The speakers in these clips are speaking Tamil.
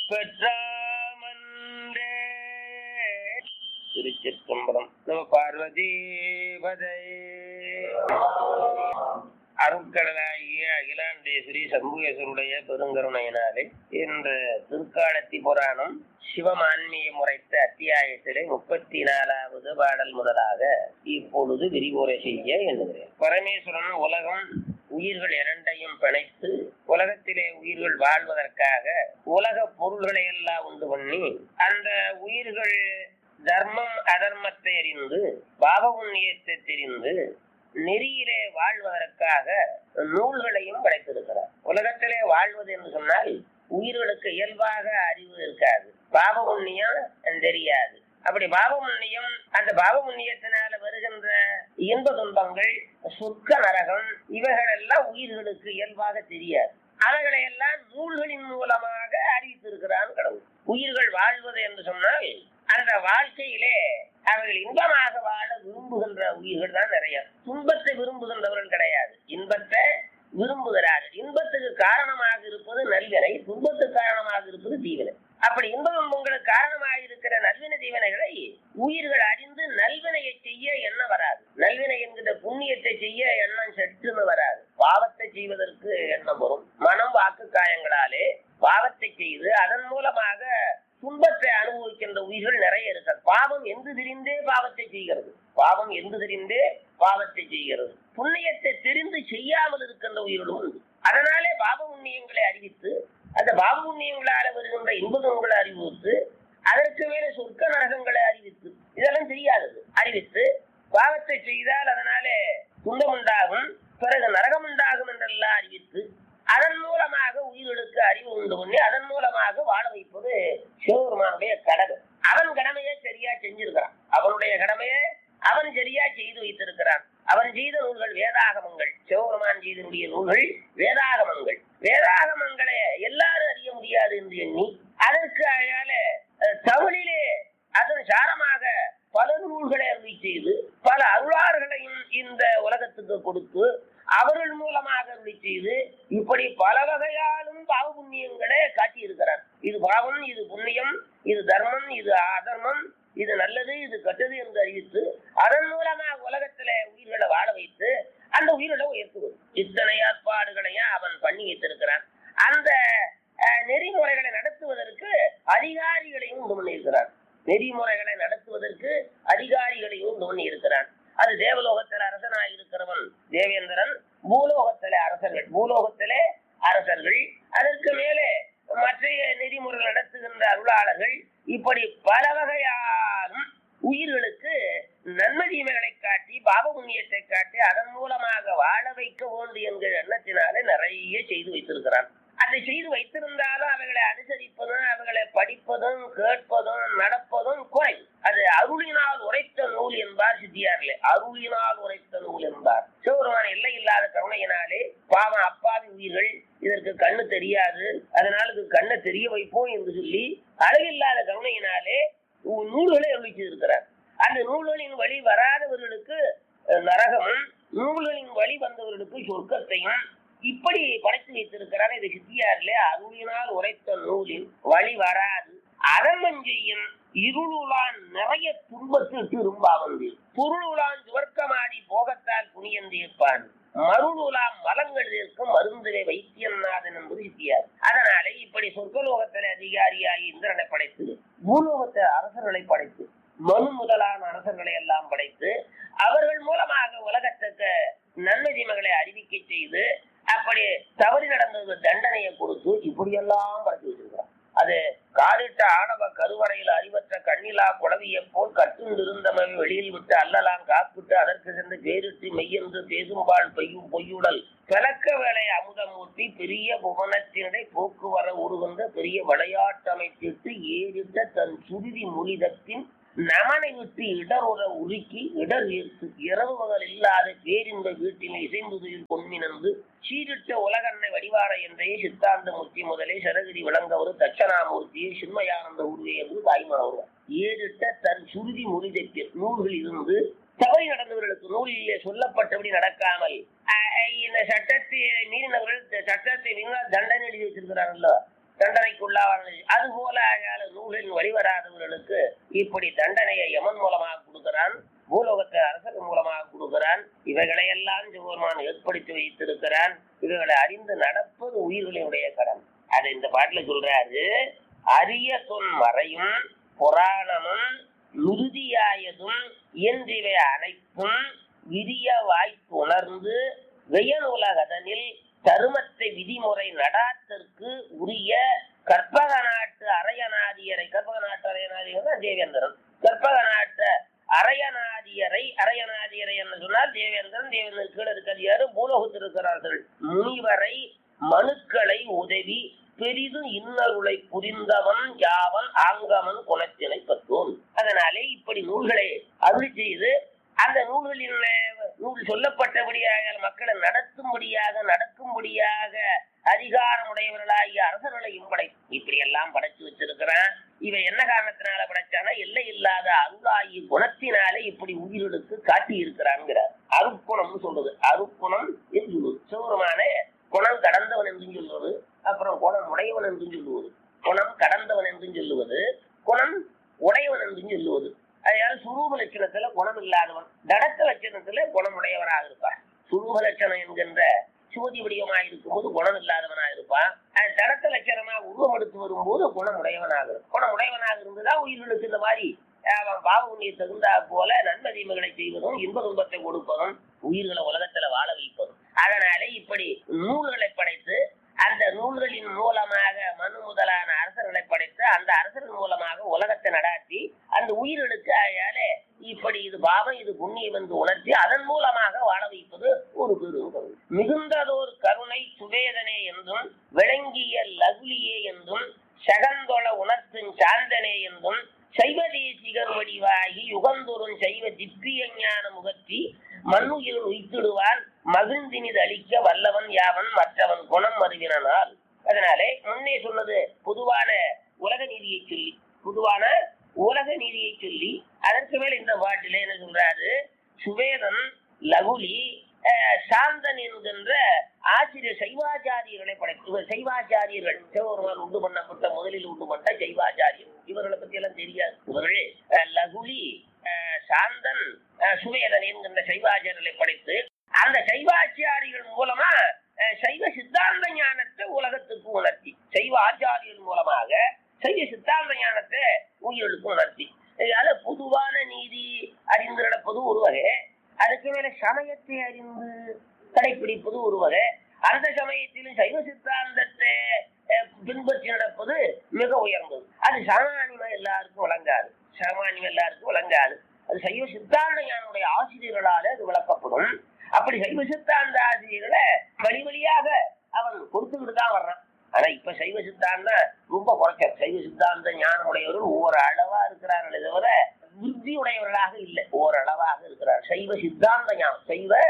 பெற்றாமன்றே. திருச்சிற்றம்பலம். நம பார்வதி பதை. அருட்கடலாகிய அகிலாண்டேஸ்வரி சண்முகேஸ்வருடைய பெருங்கருணையினாலே இந்த திருக்காலத்தி புராணம் சிவமான்மியம் உரைத்த அத்தியாயத்திலே 34வது பாடல் முதலாக இப்பொழுது விரிவுரை செய்ய எண்ணுகிறேன். பரமேஸ்வரன் உலகம் உயிர்கள் இரண்டையும் பிணைத்து உலகத்திலே உயிர்கள் வாழ்வதற்காக உலக பொருள்களை எல்லாம் உண்டு பண்ணி அந்த உயிர்கள் தர்மம் அதர்மத்தை அறிந்து பாவ புண்ணியத்தை தெரிந்து நெறியிலே வாழ்வதற்காக நூல்களையும் படைத்திருக்கிறார். உலகத்திலே வாழ்வது என்று சொன்னால் உயிர்களுக்கு இயல்பாக அறிவு இருக்காது, பாவ புண்ணியம் தெரியாது. அப்படி பாவ புண்ணியம், அந்த பாவ புண்ணியத்தினால வருகின்ற இன்ப துன்பங்கள், சொர்க்க நரகம், இவைகள் எல்லாம் உயிர்களுக்கு இயல்பாக தெரியாது. அவைகளை எல்லாம் நூல்களின் மூலமாக அறிவித்திருக்கிறான் கடவுள். உயிர்கள் வாழ்வது என்று சொன்னால் அந்த வாழ்க்கையிலே அவர்கள் இன்பமாக வாழ விரும்புகின்ற உயிர்கள் தான் நிறைய. துன்பத்தை விரும்புகின்றவர்கள் கிடையாது, இன்பத்தை விரும்புகிறார்கள். இன்பத்துக்கு காரணமாக இருப்பது நல்வினை, துன்பத்துக்கு காரணமாக இருப்பது தீவினை. அப்படி இன்ப துன்பங்களுக்கு காரணமாக இருக்கிற நல்வினை தீவினைகளை உயிர்கள் அறிந்து நல்வினையை செய்ய எண்ணம் வராது. நல்வினை என்கிற புண்ணியத்தை செய்ய எண்ணம் சற்றுன்னு வராது. பாவத்தை செய்வதற்கு எண்ணம் வரும். மனம் வாக்கு காயங்களாலே பாவத்தை செய்து அதன் மூலமாக துன்பத்தை அனுபவிக்கின்ற உயிர்கள் நிறைய இருக்கிறது. பாவம் என்று தெரிந்தே பாவத்தை செய்கிறது, பாவம் என்று தெரிந்தே பாவத்தை செய்கிறது. புண்ணியத்தை தெரிந்து செய்யாமல் இருக்கின்ற உயிர்களும் உண்டு. அதனாலே பாவ புண்ணியங்களை அறிவித்து அந்த பாவ புண்ணியங்களால வருகின்ற இன்பங்களை அறிவித்து அதற்கு மேலே சொர்க்க நரகங்களை அறிவித்து இதெல்லாம் தெரியாதது அறிவித்து பாவத்தை செய்தால் அதனாலே துன்பம் உண்டாகும், பிறகு நரகம் உண்டாகும் என்றெல்லாம் அறிவித்து அதன் மூலமாக உயிர்களுக்கு அறிவு உண்டு பண்ணி அதன் மூலமாக வாழ வைப்பது சிவபெருமானுடைய கடமை. அவன் கடமையை சரியா செஞ்சிருக்கிறான். அவனுடைய கடமையை அவன் சரியா செய்து வைத்திருக்கிறான். அவன் செய்த நூல்கள் வேதாகமங்கள். சிவபெருமான் செய்தனுடைய நூல்கள் வேதாகமங்கள். வேதாகமங்களை எல்லாரும் அறிய முடியாது என்று எண்ணி அதற்கு அழகால தமிழிலே அதன் சாரமாக பல நூல்களை அருளி செய்து பல அருளார்களையும் இந்த உலகத்துக்கு கொடுத்து அவர்கள் மூலமாக அருளி செய்து இப்படி பல வகையாலும் பாவ புண்ணியங்களை காட்டி இருக்கிறார். இது பாவம், இது புண்ணியம், இது தர்மம், இது அதர்மம், இது நல்லது, இது கெட்டது என்று அறிவித்து அதன் மூலமாக உலகத்தில உயிர்களை வாழ வைத்து அந்த உயிர்களை உயர்த்துவது. இத்தனை ஏற்பாடுகளையும் அவன் பண்ணி வைத்திருக்கிறான். அந்த நெறிமுறைகளை நடத்துவதற்கு அதிகாரிகளையும் உண்டு பண்ணியிருக்கிறான். நெறிமுறைகளை நடத்துவதற்கு அதிகாரிகளையும் உண்டு பண்ணி இருக்கிறான். அது தேவலோகத்தில் அரசனாக இருக்கிறவன் தேவேந்திரன், பூலோகத்திலே அரசர்கள், பூலோகத்திலே அரசர்கள், அதற்கு மேலே மற்ற நெறிமுறை நடத்துகின்ற அருளாளர்கள், இப்படி பல வகையாலும் உயிர்களுக்கு நன்மை தீமைகளை காட்டி பாவ புண்ணியத்தை காட்டி அதன் மூலமாக வாழ வைக்க வேண்டும் என்கிற எண்ணத்தினாலே நிறைய செய்து வைத்திருக்கிறான். அதை செய்து வைத்திருந்தாலும் அவைகளை அனுசரிப்பதும் அவைகளை படிப்பதும் கேட்பதும் நடப்பதும் குறை. அது அருளினால் உரைத்த நூல் என்பார் சித்தியார்களே. அருளினால் உரைத்த நூல் என்பார். சிவபெருமான் எல்லை இல்லாத கருணையினாலே பாவம் அப்பாவி உயிர்கள் இதற்கு கண்ணு தெரியாது, அதனால இது கண்ணை தெரிய வைப்போம் என்று சொல்லி அளவில்லாத கருணையினாலே நூல்களை அருளி செய்திருக்கிறார். அந்த நூல்களின் வழி வராதவர்களுக்கு நரகமும், நூல்களின் வழி வந்தவர்களுக்கு சொர்க்கத்தையும் இப்படி படைத்து வைத்திருக்கிறார். இது சித்தியாரிலே அருளினால் உரைத்த நூலில் வழி வராது அதமஞ்செய்யும் இருளுலான் நிறைய துன்பத்திற்கு இரும்பாவந்து பொருளுலான் சுவர்க்கமாடி போகத்தால் புனியந்திருப்பான் மருளுலாம் மலங்கள் இருக்கும் மருந்துரை வைத்தியநாதன் என்பது சித்தியார். அதனாலே இப்படி சொர்க்கலோகத்திலே அதிகாரியாகி இந்திரனை படைத்து பூலோகத்தை அரசர்களை படைத்து மனு முதலான அரசர்களை எல்லாம் படைத்து அவர்கள் மூலமாக உலகத்துக்கு நன்மை தீமைகளை அறிவிக்க செய்து அப்படி தவறி நடந்தது தண்டனையை கொடுத்து இப்படியெல்லாம் படைத்து வச்சிருக்கிறார். அது காலிட்ட ஆணவ கருவறையில் அறிவற்ற கண்ணிலா குழவியை போல் கட்டுண்டிருந்தமை வெளியில் விட்டு அல்லலாம் காப்பிட்டு அதற்கு சென்று பேரிட்டு மெய்யென்று பேசும்பால் பெய்யும் பொய்யுடல் பிளக்க வேலை அமுதமூர்த்தி பெரிய புவனத்தினடை போக்குவர உருகின்ற பெரிய விளையாட்டமைத்திட்டு ஏறிட்ட தன் சுருதி முனிதத்தின் நமனை விட்டு இடருற உருக்கி இடர் ஏற்று இரவு பகல் இல்லாத பேரின்ப வீட்டில் இசைந்துதில் பொன்மினந்து சீரிட்ட உலகன்னை வடிவார என்றே சித்தாந்த மூர்த்தி முதலே சரகிரி விளங்கவரு தட்சணாமூர்த்தியை சின்மயானந்த உருவே என்று தாய்மானவர் ஏறிட்ட தன் சுருதி முனிதத்தில் நூல்கள் இருந்து தவறி நடந்தவர்களுக்கு நூலிலே சொல்லப்பட்டபடி நடக்காமல் இந்த சட்டத்தை மீறினவர்கள் சட்டத்தை தண்டனை எழுதி வச்சிருக்கிறார்கள். தண்டனைக்குள்ளாவார்கள். அது போல நூலின் வழிவராதவர்களுக்கு இப்படி தண்டனையை யமன் மூலமாக கொடுக்கிறான், பூலோகத்தை அரசன் மூலமாக கொடுக்கிறான். இவைகளையெல்லாம் சிவபெருமான் ஏற்படுத்தி வைத்திருக்கிறான். இவைகளை அறிந்து நடப்பது உயிர்களினுடைய கடன். அதை இந்த பாட்டுல சொல்றாரு. அரிய தொன் மறையும் புராணமும் மிருதியாயதும் இயன்றிவை அனைத்தும் விரிய வாய்ப்பு உணர்ந்து வெயனுலகதனில் தருமத்தை விதிமுறை நடாத்திற்கு உரிய கற்பக நாட்டு அரையநாதியரை, கற்பக நாட்டு அரையநாதியர் தேவேந்திரன், கற்பக நாட்டு அரையநாதியரை என்று சொன்னால் தேவேந்திரன், தேவேந்திரன் கீழே இருக்கிறது யாரு? பூலோகத்தில் இருக்கிறார்கள். முனிவரை மனுக்களை உதவி பெரிதும் இன்னருளை புரிந்தவன் யாவன் ஆங்கமன் குணத்தினை பற்றோன். அதனாலே இப்படி நூல்களை அருளி செய்து அந்த நூல்களின் நூல் சொல்லப்பட்டபடியாக மக்களை நடக்கும்படியாக அதிகாரமுடையவர்களாகிய அரசர்களையும் இப்படி எல்லாம் படைச்சு வச்சிருக்கிறான். இவை என்ன காரணத்தினால படைச்சானா எல்லை இல்லாத அருளாகி குணத்தினாலே இப்படி உயிரெடுத்து காட்டி இருக்கிறான்ங்கிறார். அருக்குணம்னு சொல்றது, அருக்குணம் என்று சொல்லுவது. சிவபெருமானே குணம் கடந்தவன் என்று சொல்வது, அப்புறம் குணம் உடையவன் என்று சொல்லுவது, குணம் கடந்தவன் என்று சொல்லுவது, குணம் உடையவன் என்று சொல்லுவது. அதனால சுரூப லட்சணத்துல குணம் இல்லாதவன், தடத்த லட்சணத்துல குணமுடையவனாக இருப்பான். சுரூப லட்சணம் என்கின்ற சோதி வடிவமாக இருக்கும் போது குணம் இல்லாதவனாக இருப்பான். அது தடத்த லட்சணமாக உருவம் எடுத்து வரும்போது குணமுடையவனாக இருக்கும். குணமுடையவனாக இருந்துதான் உயிர்களுக்கு இந்த மாதிரி அவன் பாவ உண்ணியை தகுந்தா போல நன்மை தீமைகளை செய்வதும் இன்ப துன்பத்தை கொடுப்பதும் உயிர்களை உலகத்துல வாழ வைப்பதும். அதனால இப்படி நூல்களை படைத்து அந்த நூல்களின் மூலமாக மனு முதலான அரசர்களை படைத்து அந்த அரசர்கள் மூலமாக உலகத்தை நடாத்தி அந்த உயிர்களுக்கு அயாலே இப்படி இது பாவம் இது புண்ணியம் என்று உணர்த்தி அதன் மூலமாக வாழ வைப்பது ஒரு பெரும் கருணை. மிகுந்ததோர் கருணை சுவேதனே என்றும் விளங்கிய லகுலியே என்றும் சகந்தொள உணர்த்தின் சாந்தனே என்றும் சைவ தேசிகர் வடிவாகி யுகந்தோறும் சைவ திப்பிய ஞான முகத்தி மண்ணுயிர் உய்த்திடுவான் மகிழ்ந்தினிது அளிக்க வல்லவன் யாவன் மற்றவன் குணம் அறிவினால். அதனாலே முன்னே சொன்னது பொதுவான உலக நீதியை சொல்லி அதற்கு மேல் இந்த பாட்டிலே என்ன சொல்றாரு? சுவேதன் லகுலி சாந்தன் என்கின்ற ஆசிரியர் சைவாச்சாரியர்களை படைத்து, சைவாச்சாரியர்கள் சிவபெருமான் உண்டு பண்ணப்பட்ட முதலில் உண்டு பண்ண சைவாச்சாரியர், இவர்களை பத்தி எல்லாம் தெரியாது. இவர்கள் லகுலி சாந்தன் சுவேதன் என்கின்ற சைவாச்சாரியர்களை படைத்து அந்த சைவாச்சாரியர்கள் மூலமா சைவ சித்தாந்த ஞானத்தை உலகத்துக்கு உணர்த்தி, சைவ ஆச்சாரியர்கள் மூலமாக சைவ சித்தாந்த ஞானத்தை உயிர்களுக்கு உணர்த்தி. அதனால பொதுவான நீதி அறிந்து நடப்பது ஒரு வகை, அதுக்கு மேல சமயத்தை அறிந்து கடைபிடிப்பது ஒரு வகை, அந்த சமயத்திலும் சைவ சித்தாந்தத்தை பின்பற்றி நடப்பது மிக உயர்ந்தது. அது சாமானியம் எல்லாருக்கும் வழங்காது. அது சைவ சித்தாந்த ஞானுடைய ஆசிரியர்களால அது விளக்கப்படும். அப்படி சைவ சித்தாந்த ஆசிரியர்களை வழியாக அவன் கொடுத்துக்கிட்டு தான் வர்றான். ஆனா இப்ப சைவ சித்தாந்தம் ரொம்ப குறைச்ச. சைவ சித்தாந்த ஞானம் உடையவர்கள் ஒவ்வொரு அளவா இருக்கிறார்களே தவிர விருத்தி உடையவர்களாக இல்லை, ஓரளவாக இருக்கிறார். சைவ சித்தாந்த ஞானம்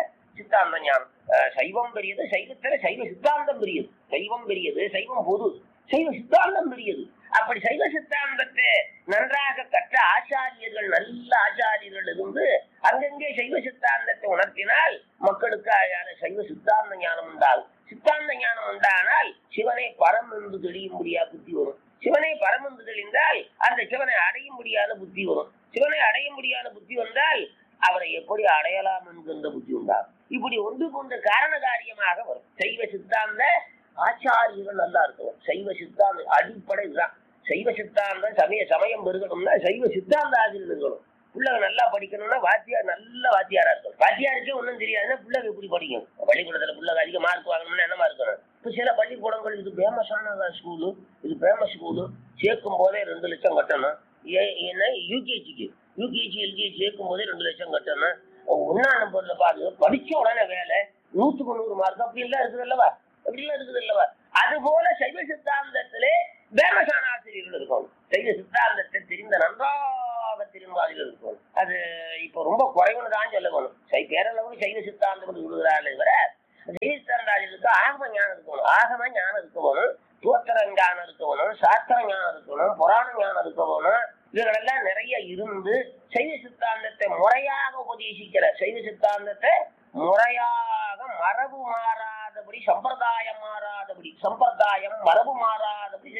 சைவம் பெரியது, சைவத்துல சைவ சித்தாந்தம் பெரியது. சைவம் பெரியது, சைவம் பொது, சைவ சித்தாந்தம் பெரியது. அப்படி சைவ சித்தாந்தத்தை நன்றாக கற்ற ஆச்சாரியர்கள், நல்ல ஆச்சாரியர்கள் இருந்து அங்கங்கே சைவ சித்தாந்தத்தை உணர்த்தினால் மக்களுக்கு சைவ சித்தாந்த ஞானம் உண்டாகும். சித்தாந்த ஞானம் உண்டானால் சிவனை பரம் என்று தெளியும்படியா புத்தி வரும். சிவனை பரம் என்று தெளிந்தால் அந்த சிவனை அடைய முடியாத புத்தி வரும். சிவனை அடைய முடியாத புத்தி வந்தால் அவரை எப்படி அடையலாம் என்கின்ற புத்தி உண்டாகும். இப்படி ஒன்று கொண்டு காரண காரியமாக வரும். சைவ சித்தாந்த ஆச்சாரியர்கள் நல்லா இருக்கும். சைவ சித்தாந்த அடிப்படை தான். சைவ சித்தாந்தம் சமயம் பெருகணும்னா சைவ சித்தாந்த ஆசிரியர் இருக்கணும். பிள்ளைங்க நல்லா படிக்கணும்னா வாத்தியார் நல்ல வாத்தியாரா இருக்கணும். வாத்தியாருக்கே ஒன்றும் தெரியாதுன்னா பிள்ளைங்க எப்படி படிக்கும்? பள்ளிக்கூடத்துல பிள்ளைங்க அதிக மார்க் வாங்கணும்னா என்னமா இருக்கணும்? இப்ப சில பள்ளிக்கூடங்கள் இது ஃபேமஸான ஸ்கூலு, இது ஃபேமஸ் ஸ்கூலு, சேர்க்கும் போதே 2 லட்சம் கட்டணும். ஏன்னா யூகேஜி எல்கேஜி சேர்க்கும் போதே 2 லட்சம் கட்டணும். 1ஆம் நம்பர்ல பாருங்க, படிச்ச உடனே வேலை, 100க்கு 100 மார்க் அப்படிலாம் இருக்குது அல்லவா? அது போல சைவ சித்தாந்தத்திலே ஃபேமஸான ஆசிரியர்கள் இருக்கணும். சைவ சித்தாந்தத்தை நன்றாக தெரிந்த ஆசிரியர்கள் இருக்கணும். அது இப்ப ரொம்ப குறைவுன்னு தான் சொல்லணும். பேரளவு சைவ சித்தாந்தம் சொல்லுகிறார்கள். இவர சைவ சித்தாந்த ஆசிரியருக்கு ஆகம ஞானம் இருக்கணும், தோத்திர ஞானம் இருக்கணும், சாஸ்திர ஞானம் இருக்கணும், புராண ஞானம் இருக்கணும். இவங்களெல்லாம் நிறைய இருந்து சைவ சித்தாந்தத்தை முறையாக உபதேசிக்கிற, சைவ சித்தாந்தத்தை முறையாக மரபு மாறாதபடி, சம்பிரதாயம் மரபு மாறாதபடி சைவ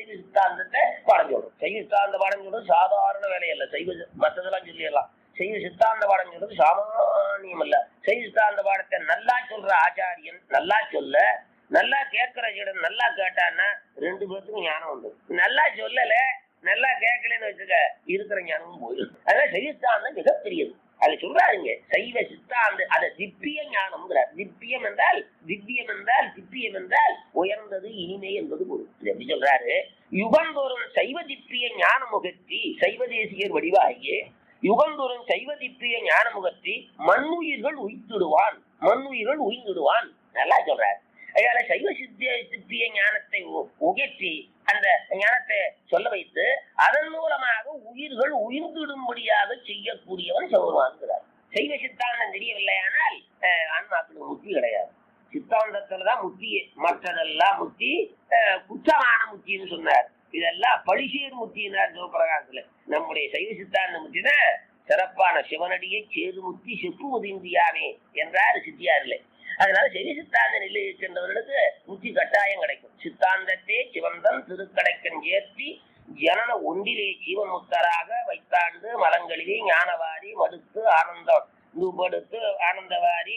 சைவ சித்தாந்தத்தை பாடம் சொல்றோம். சைவ சித்தாந்த பாடம் சொல்றது சாதாரண வேலையல்ல. சைவ மற்றதெல்லாம் சொல்லிடலாம். சைவ சித்தாந்த பாடம் சொல்றது சாமானியம் அல்ல. சைவ சித்தாந்த பாடத்தை நல்லா சொல்ற ஆச்சாரியன் நல்லா சொல்ல, நல்லா கேட்கிற சீடன் நல்லா கேட்டான்னா 2 பேருக்கும் ஞானம் உண்டு. நல்லா சொல்லல, நல்லா கேட்கலன்னு வச்சுக்க, இருக்கிற ஞானமும் போயிடும். அதனால சைவ சித்தாந்தம் மிகப்பெரியது. அது சொல்றாருங்க, சைவ சித்தாந்த அதை திப்பிய ஞானம்ங்கிறார். திப்பியம் என்றால் திவ்யம் என்றால் திப்பியம் என்றால் உயர்ந்தது இனிமை என்பது பொருள். எப்படி சொல்றாரு? யுகந்தோறும் சைவ திப்பிய ஞான முகத்தி சைவ தேசியர் வடிவாகிய யுகந்தோறும் சைவ திப்பிய ஞான முகத்தி மண்ணுயிர்கள் உய்த்திடுவான், மண்ணுயிர்கள் உய்ந்திடுவான். நல்லா சொல்றாரு. அதனால சைவ சித்திய ஞானத்தை உயர்த்தி அந்த ஞானத்தை சொல்ல வைத்து அதன் மூலமாக உயிர்கள் உயிர்ந்திடும்படியாக செய்யக்கூடியவன் சிவபெருமான்கிறார். சைவ சித்தாந்தம் தெரியவில்லையானால் ஆன்மாக்களுக்கு முக்தி கிடையாது. சித்தாந்தத்துலதான் முக்தி, மற்றதெல்லாம் முக்தி குற்றமான முக்தின்னு சொன்னார். இதெல்லாம் பழிசேர் முக்தினார் சிவபிரகாசத்துல. நம்முடைய சைவ சித்தாந்த முக்தி தான் சிறப்பான சிவனடியை சேது முக்தி செப்பு முதிந்தியாமே என்றார் சித்தியாரில். அதனால சைவ சித்தாந்த நிலையை சென்றவர்களுக்கு முக்தி கட்டாயம் கிடைக்கும். சித்தாந்தத்தே சிவந்தன் திருக்கடைக்கன் ஏற்றி ஜனன ஒன்றிலே ஜீவன் முத்தராக வைத்தாண்டு மலங்களிலே ஞானவாரி மடுத்து ஆனந்தம் நுபடுத்து ஆனந்தவாரி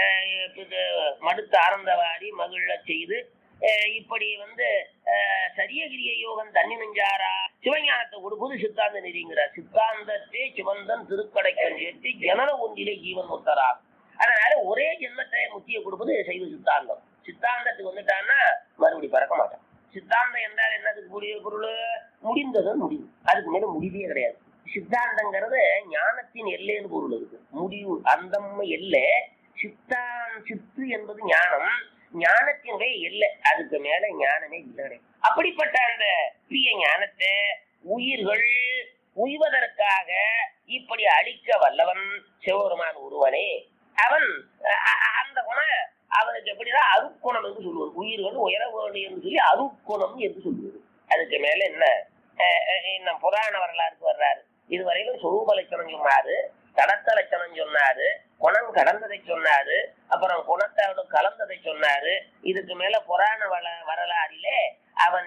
மடுத்து ஆனந்தவாரி மகிழ செய்து இப்படி சரியகிரிய யோகம் தண்ணி நெஞ்சாரா சிவஞானத்தை கொடுப்பது சித்தாந்த நெறிங்கிறார். சித்தாந்தத்தே சிவந்தன் திருக்கடைக்கன் ஏற்றி ஜனன ஒன்றிலே ஜீவன் முத்தராக. அதனால ஒரே ஜென்மத்தை முக்கிய கொடுப்பது சைவ சித்தாந்தம். சித்தாந்தத்துக்கு வந்துட்டான்னா மறுபடி பறக்க மாட்டான். சித்தாந்தம் என்றால் என்னதுக்கு கூடிய பொருள்? முடிந்தது முடிவு, அதுக்கு மேல முடிவே கிடையாது. சித்தாந்தங்கிறது ஞானத்தின் எல்லைன்னு பொருள் இருக்கு. முடிவு அந்தம் எல்லை. சித்து என்பது ஞானம், ஞானத்தினுடைய எல்லை, அதுக்கு மேல ஞானமே இல்லை. அப்படிப்பட்ட அந்த பிரிய ஞானத்தை உயிர்கள் உய்வதற்காக இப்படி அழிக்க வல்லவன் சிவபெருமான் ஒருவனே. அவன் அந்த குணம் அவனுக்கு எப்படிதான் அருக்குணம் என்று சொல்லுவது. உயிர்கள் உயர வேண்டும் என்று சொல்லி அருக்குணம் என்று சொல்லுவது. அதுக்கு மேல என்ன புராண வரலாறுக்கு வர்றாரு. இதுவரையிலும் சொரூப லட்சணம் சொன்னாரு, தடத்த லட்சணம் சொன்னாரு, குணம் கடந்ததை சொன்னாரு, அப்புறம் குணத்தோடு கலந்ததை சொன்னாரு. இதுக்கு மேல புராண வரலாறிலே அவன்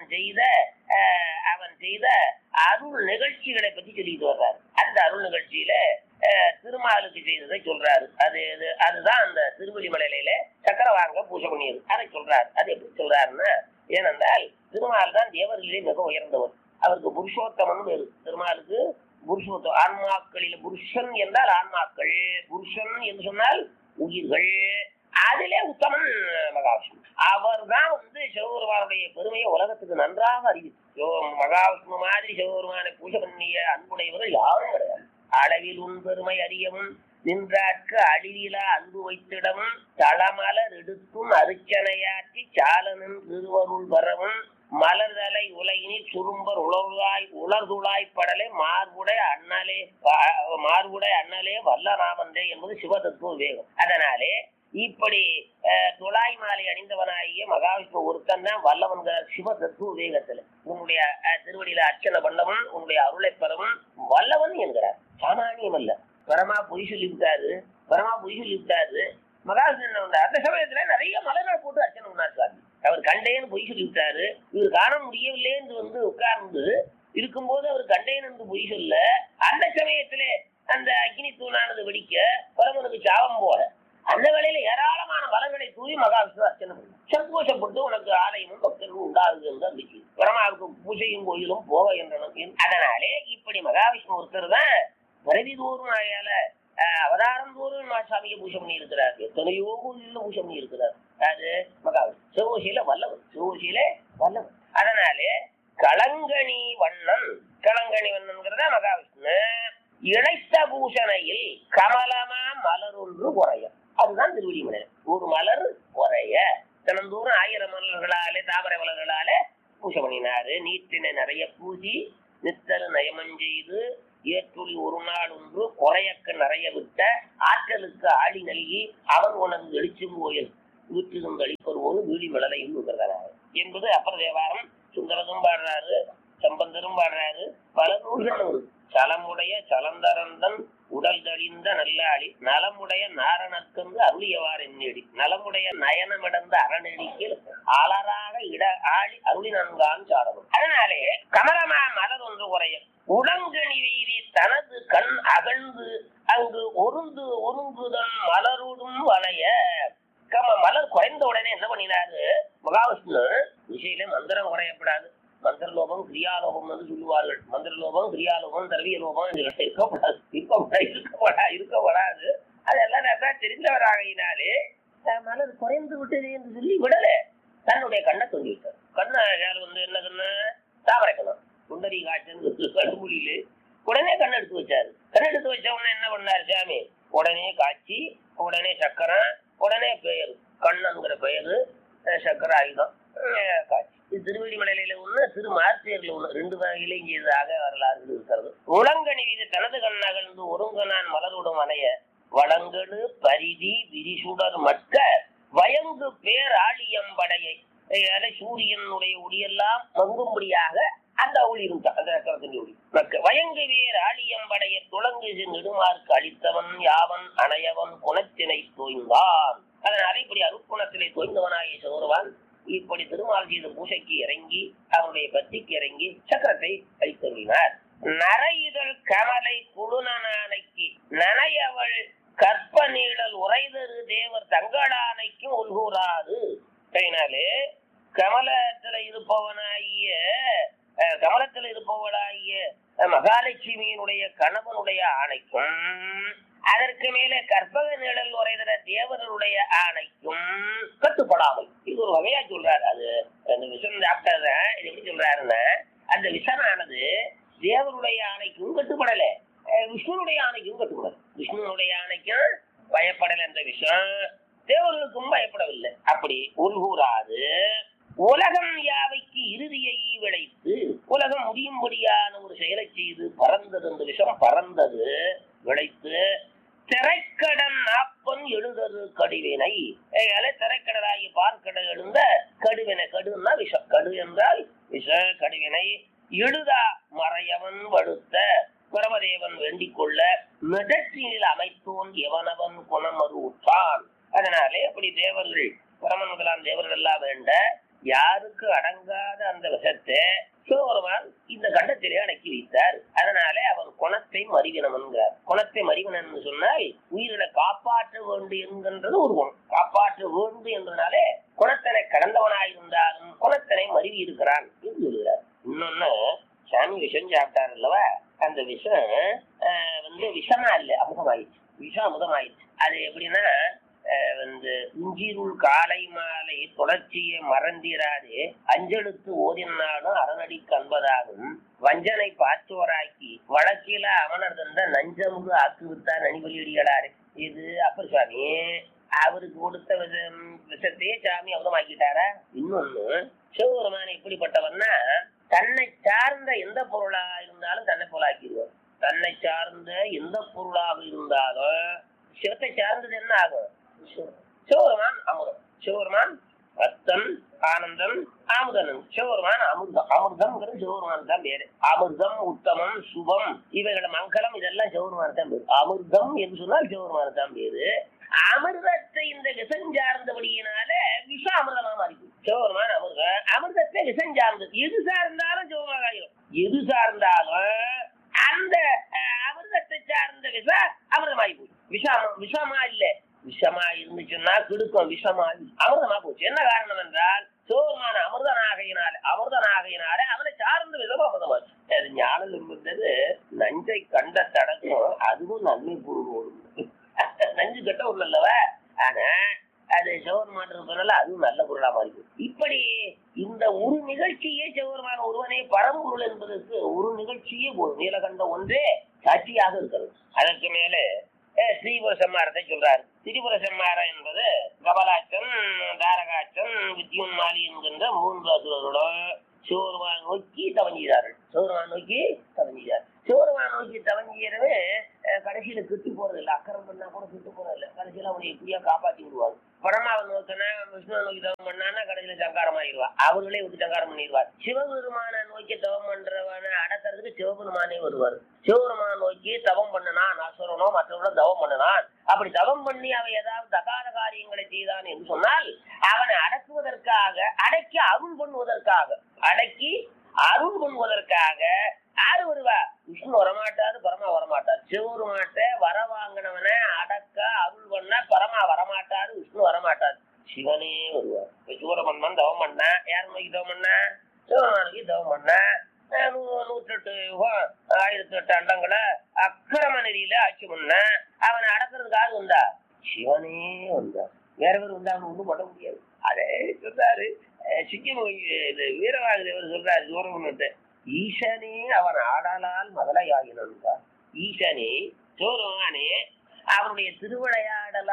செய்த அருள் நிகழ்ச்சிகளை பற்றி சொல்லிட்டு வர்றாரு. அந்த அருள் நிகழ்ச்சியில திருமாலுக்கு செய்ததை சொல்றாரு. அதுதான் அந்த திருவள்ளிமலையில சக்கரவாங்க பூஜை பண்ணியது. அதை சொல்றாரு. அது எப்படி சொல்றாருன்னா, ஏனென்றால் திருமால் தான் தேவர்களிலே மிக உயர்ந்தவர். அவருக்கு புருஷோத்தமன் வேறு. திருமாலுக்கு புருஷோத்தம். ஆன்மாக்களில் புருஷன் என்றால் ஆன்மாக்கள், புருஷன் என்று சொன்னால் உயிர்கள். அதிலே உத்தமன் மகாவிஷ்ணு. அவர் தான் சிவபெருமானுடைய பெருமையை உலகத்துக்கு நன்றாக அறிவித்து. மகாவிஷ்ணு மாதிரி சிவபெருமானை பூஜை பண்ணிய அன்புடையவர்கள் யாரும் கிடையாது. அளவில் உன் பெருமை அறியவும் நின்றாற்கு அழிவிலா அன்பு வைத்திடவும் தளமலர் எடுத்தும் அருச்சனையாற்றி சாலனின் திருவருள் வரவும் மலர்தலை உலகினில் சுரும்பர் உலர்துளாய் படலை மார்புடை அண்ணலே வல்லராமந்தே என்பது சிவதத்துவ விவேகம். அதனாலே இப்படி துளாய் மாலை அணிந்தவனாகிய மகாவிஷ்ணு ஒருத்தன் தான் வல்லவன்கிறார் சிவ தத்துவ விவேகத்துல. உன்னுடைய திருவடியில அர்ச்சனை பண்ணவன், உன்னுடைய அருளை பெறவன் வல்லவன் என்கிறார். சாமானியம் அல்ல. பரமா பொய் சொல்லிவிட்டாரு. மகாவிஷ்ணு அந்த சமயத்துல நிறைய மலர்கள் போட்டு அர்ச்சனை பண்ணார் சாமி. அவர் கண்டேன்னு பொய் சொல்லிவிட்டாரு. இவர் காண முடியவில்லை என்று உட்கார்ந்து இருக்கும்போது அவர் கண்டேன் என்று பொய் சொல்ல, அந்த சமயத்துல அந்த அக்னி தூணானது வெடிக்க பரமனுக்கு சாபம் போல அந்த வேளையில ஏராளமான மலர்களை தூவி மகாவிஷ்ணு அர்ச்சனை பண்ண சந்தோஷப்பட்டு உனக்கு ஆலயமும் பக்தர்களும் உண்டாகுது என்று இருந்துச்சு. பரமாவுக்கு பூஜையும் கோயிலும் போக என்றனும். அதனாலே இப்படி மகாவிஷ்ணு ஒருத்தர் தான் பரவிதோறும் ஆயால அவதாரம் தோறும் சாமியை பூஜை பண்ணி இருக்கிறார். எத்தனையோ கோயில பூஜை பண்ணி இருக்கிறார். அது மகாவிஷ்ணு சிவகோசியில வல்லவன். அதனாலே களங்கணி வண்ணன்கிறத மகாவிஷ்ணு இழைத்த பூஷணையில் கமலமா மலர் ஒன்று குறைய. அதுதான் திருவள்ளிமலை. ஒரு மலர் குறைய தினந்தோறும் 1000 மலர்களாலே தாமரை மலர்களாலே பூஜை பண்ணினாரு. நீட்டினை நிறைய பூசி நித்தல் நயமஞ்செய்து ஏற்றுளி ஒரு நாள் ஒன்று குறையக்க நிறைய விட்ட ஆற்றலுக்கு ஆடி நல்கி அவன் உனது வெளிச்சும் கோயில் வீட்டிலும் அளிப்பருவோடு வீடி மலரையும் நுகர்கிறார் என்பது அப்பர் தேவாரம். சுந்தரதும் பாடுறாரு, சம்பந்தரும் பாடுறாரு, பல நூல்களும் சலமுடைய சலந்தரந்தன் உடல் தழிந்த நல்லாளி நலமுடைய நாரணக்கந்து அருளியவார் என்னடி நலமுடைய நயனமிடந்த அறநெடிக்கில் அலராக இட ஆளி அருளி நன்கான் சாடவும். அதனாலே கமலமா மலர் ஒன்று குறைய உடங்கணி வீதி தனது கண் அகழ்ந்து அங்கு ஒருங்குதன் மலருடும் வளைய. மலர் குறைந்த உடனே என்ன பண்ணினாரு மகாவிஷ்ணு? விஷயில மந்திரம் குறையப்படாது. மந்திரலோகம் கிரியாலோகம் என்று சொல்லுவார்கள். மந்திரலோகம் கிரியாலோகம் திரவியலோகம் இருக்கப்படாது. அதெல்லாம் நல்லா தெரிந்தவராகினாலே மலர் குறைந்து விட்டது என்று சொல்லி விடல, தன்னுடைய கண்ணை தொங்கி விட்டார். கண்ணை என்ன கண்ணு? தாமரை கண்ணம் சுண்டரி காய்ச்சல் கடுமொழியிலே உடனே கண் எடுத்து வச்சாரு. கண் எடுத்து வச்ச உடனே என்ன பண்ணாரு சாமி? உடனே காய்ச்சி, உடனே சக்கரம், உடனே பெயர் கண்ணங்கிற பெயரு சக்கர ஆயுதம் காட்சி. இது திருவெளிமலையில ஒண்ணு, திருமார்த்தியர்ல ஒண்ணு, 2 வகையில இங்கேதாக வரலாறு இருக்கிறது. உலங்கணி வீது தனது கண்ணகழ்ந்து ஒருங்கனான் மலருடும் அணைய வளங்கடு பரிதி விரிசுடர் மட்க வயங்கு பேர் ஆழியம்படையை சூரியனுடைய ஒளியெல்லாம் மங்கும்படியாக அந்த ஒளி இருந்தான். அந்த சக்கரத்தின் ஒளி வயங்கு வேர் ஆழியம்படைய துளங்கு நெடுமார்க்கு அளித்தவன் யாவன் அணையவன் குணத்தினை தோய்ந்தான். அதனால இப்படி அருக்குணத்திலே தோய்ந்தவனாகிய சோறுவான் இப்படி திருமால் செய்த பூசைக்கு இறங்கி அவனுடைய பத்திக்கு இறங்கி சக்கரத்தை அளித்தருளினார். நரையுதல் கமலை குழுனனானைக்கு நனையவள் கற்ப நீழல் உரைதரு தேவர் தங்களானைக்கும் உள்கூறாது. அதனாலே கமலத்தில் இருப்பவளாகிய மகாலட்சுமியினுடைய கணவனுடைய ஆணைக்கும் அதற்கு மேலே கற்பக நிழல் உரைதர தேவர்களுடைய ஆணைக்கும் கட்டுப்படாமல். இது ஒரு வகையா சொல்றாரு. அது அந்த விஷம் டாக்டர் இது எப்படி சொல்றாருன்னா, அந்த விஷமானது தேவருடைய ஆணைக்கும் கட்டுப்படல, விஷ்ணுனுடைய ஆணைக்கும் கட்டுப்படல. விஷ்ணுனுடைய ஆணைக்கும் பயப்படல அந்த விஷம், தேவர்களுக்கும் பயப்படவில்லை. அப்படி உள்கூறாது உலகம் யாவைக்கு இறுதியை விளைத்து உலகம் முடியும்படியான ஒரு செயலை செய்து பறந்தது. அந்த விஷம் பறந்தது, விளைத்து திரைக்கடன் நாப்பன் எழுதரு கடுவினை. திரைக்கடலாகி பார்க்கடல் எழுந்த கடுவினை. கடுன்னா விஷம், கடு என்றால் விஷ, கடுவினை எழுதா மறையவன் வடுத்த பிரமதேவன் வேண்டிக் கொள்ள மிடற்றினில் அமைத்தோன் எவனவன் குணமறு உற்றான். அதனாலே அப்படி தேவர்கள் பிரமன் முதலாம் தேவர்கள் எல்லாம் வேண்ட யாருக்கு அடங்காத அந்த விஷத்தை சிவபெருமான் இந்த கண்டத்திலே அடக்கி வைத்தார். அதனாலே அவன் குணத்தை மறிவினம் என்கிறார். குணத்தை மறிவினம் என்று சொன்னால் உயிரினை காப்பாற்ற வேண்டும் என்கின்றது ஒரு குணம். காப்பாற்ற வேண்டும் என்றனாலே குணத்தினை கடந்தவனாயிருந்தாலும் குணத்தினை மறிவி இருக்கிறான் என்று சொல்கிறார். இன்னொன்னு, சாமி விஷம் சாப்பிட்டார் அல்லவா, அந்த விஷம் விஷமா இல்ல, அமுதமாயிடுச்சு. விஷம் அமுதமாயிடுச்சு. அது எப்படின்னா, இஞ்சிருள் காலை மாலை தொடர்ச்சியை மறந்திராதே அஞ்செழுத்து ஓதினாலும் அரணடி கண்பதாகும் வஞ்சனை பாச்சோராக்கி வழக்கில அவனர் தந்த நஞ்சமுகு ஆக்குவித்தார் நனிபலியடிகளாரு. இது அப்பர் சுவாமி அவருக்கு கொடுத்த விஷத்தையே சாமி அமுதமாக்கிட்டாரா? இன்னொன்னு, சிவபெருமான் எப்படிப்பட்டவன்னா, தன்னை சார்ந்த எந்த பொருளா இருந்தாலும் தன்னை போல ஆக்கிடுவார். தன்னை சார்ந்த எந்த பொருளாக இருந்தாலும் சிவத்தை சார்ந்தது என்ன ஆகும்? சிவபெருமான் அமுதம். சிவபெருமான் அத்தன் ஆனந்தம் ஆமுதன். சிவபெருமான் அமிர்தம். அமிர்தம்ங்கிறது சிவபெருமான் தான் பேரு. அமிர்தம், உத்தமம், சுபம், இவைகளை மங்களம், இதெல்லாம் சிவபெருமான் தான் பேரு. அமிர்தம் என்று சொன்னால் சிவபெருமான் தான் பேரு. அமிர்தத்தை இந்த விஷம் சார்ந்தபடியினால விஷ அமிர்தமா மாறிக்கும். சிவபெருமான் அமிர்தம், அமிர்தத்தை விஷம் சார்ந்தது. எது சார்ந்தாலும் சிவமாக ஆகிடும். எது சார்ந்தாலும் அந்த அமிர்தத்தை சார்ந்த விஷ அமிர்தமாகி போச்சு. விஷமா இல்ல, விஷமா இருந்துச்சுன்னா கிடுக்கும். விஷமா அமிர்தமா போச்சு. என்ன காரணம் என்றால் சிவபெருமான அமிர்தனாகையினாலே அவனை சார்ந்த விதம் அமிர்தமாச்சு. அது ஞானம் என்பது நஞ்சை கண்ட தடக்கும், அதுவும் நன்மை கூறுவோம். நஞ்சு கட்ட ஒரு நல்லவா, ஆனா அது சிவபெருமான் இருப்பதனால அதுவும் நல்ல பொருளா மாறிக்கும். இப்படி இந்த ஒரு நிகழ்ச்சியே சிவபெருமான ஒருவனே பரம்பொருள் என்பதற்கு ஒரு நிகழ்ச்சியே போதும். நீலகண்ட ஒன்றே சாட்சியாக இருக்கிறது. அதற்கு மேலே ஸ்ரீபுர சம்மாரத்தை சொல்றாரு. திரிபுர சம்மாரம் என்பது கபலாச்சன், தாரகாச்சன், வித்யுன்மாலி என்கின்ற 3 அசுரர்களும் சிவபெருமான் நோக்கி தவஞ்சிறார்கள். சிவபெருமான் நோக்கி தவஞ்சிறார். சிவபெருமான் நோக்கி தவஞ்சிறவே கடைசியில கிட்டு போறது இல்லை. அக்கறம் பண்ணா கூட கிட்டு போறது இல்லை. கடைசியில அவனை எப்படியா காப்பாத்தி விடுவாங்க. பரமாவை நோக்கினா விஷ்ணுவை நோக்கி தவம் பண்ணான்னா கடைசியில சங்காரம் ஆகிடுவா. அவர்களே விட்டு சங்காரம் பண்ணிடுவார். சிவபெருமான நோக்கி தவம் பண்றவனை அடக்கிறதுக்கு சிவபெருமானே வருவார். சிவபெருமான் நோக்கி தவம் பண்ணினான் அசுரனோ மற்றவர்களும் தவம் பண்ணினான். அப்படி தவம் பண்ணி அவன் ஏதாவது தகாத காரியங்களை செய்தான் என்று சொன்னால் அவனை அடக்குவதற்காக, அடக்கி அருள் பண்ணுவதற்காக யாரு வருவா? விஷ்ணு வரமாட்டாரு, பரமா வரமாட்டார். சிவபெருமாட்ட வர வாங்கினவனை அடக்க அருள் பண்ண பரமா வரமாட்டாரு, விஷ்ணு வரமாட்டார், சிவனே வருவார். சூரமன்மன் தவம் பண்ண, யார் நோக்கி தவம் பண்ண? சிவபெருமானுக்கு தவம் பண்ண. 108 யுகம் 1008 அண்டங்களை அக்கிரம நெறியில ஆட்சி பண்ண. அவனை அடக்கிறதுக்கு யாரு வந்தா? சிவனே வந்தார். வேற பேர் வந்தா அவன் ஒண்ணும் பண்ண முடியாது. அதே சொல்றாரு சிக்கிம் வீரவாகுதேவர் சொல்றாரு சூரமன்மன்ட்ட, ஈசனே அவன் ஆடலால் முதலையாகினான். ஈசனே சோருமானே அவனுடைய திருவிளையாடல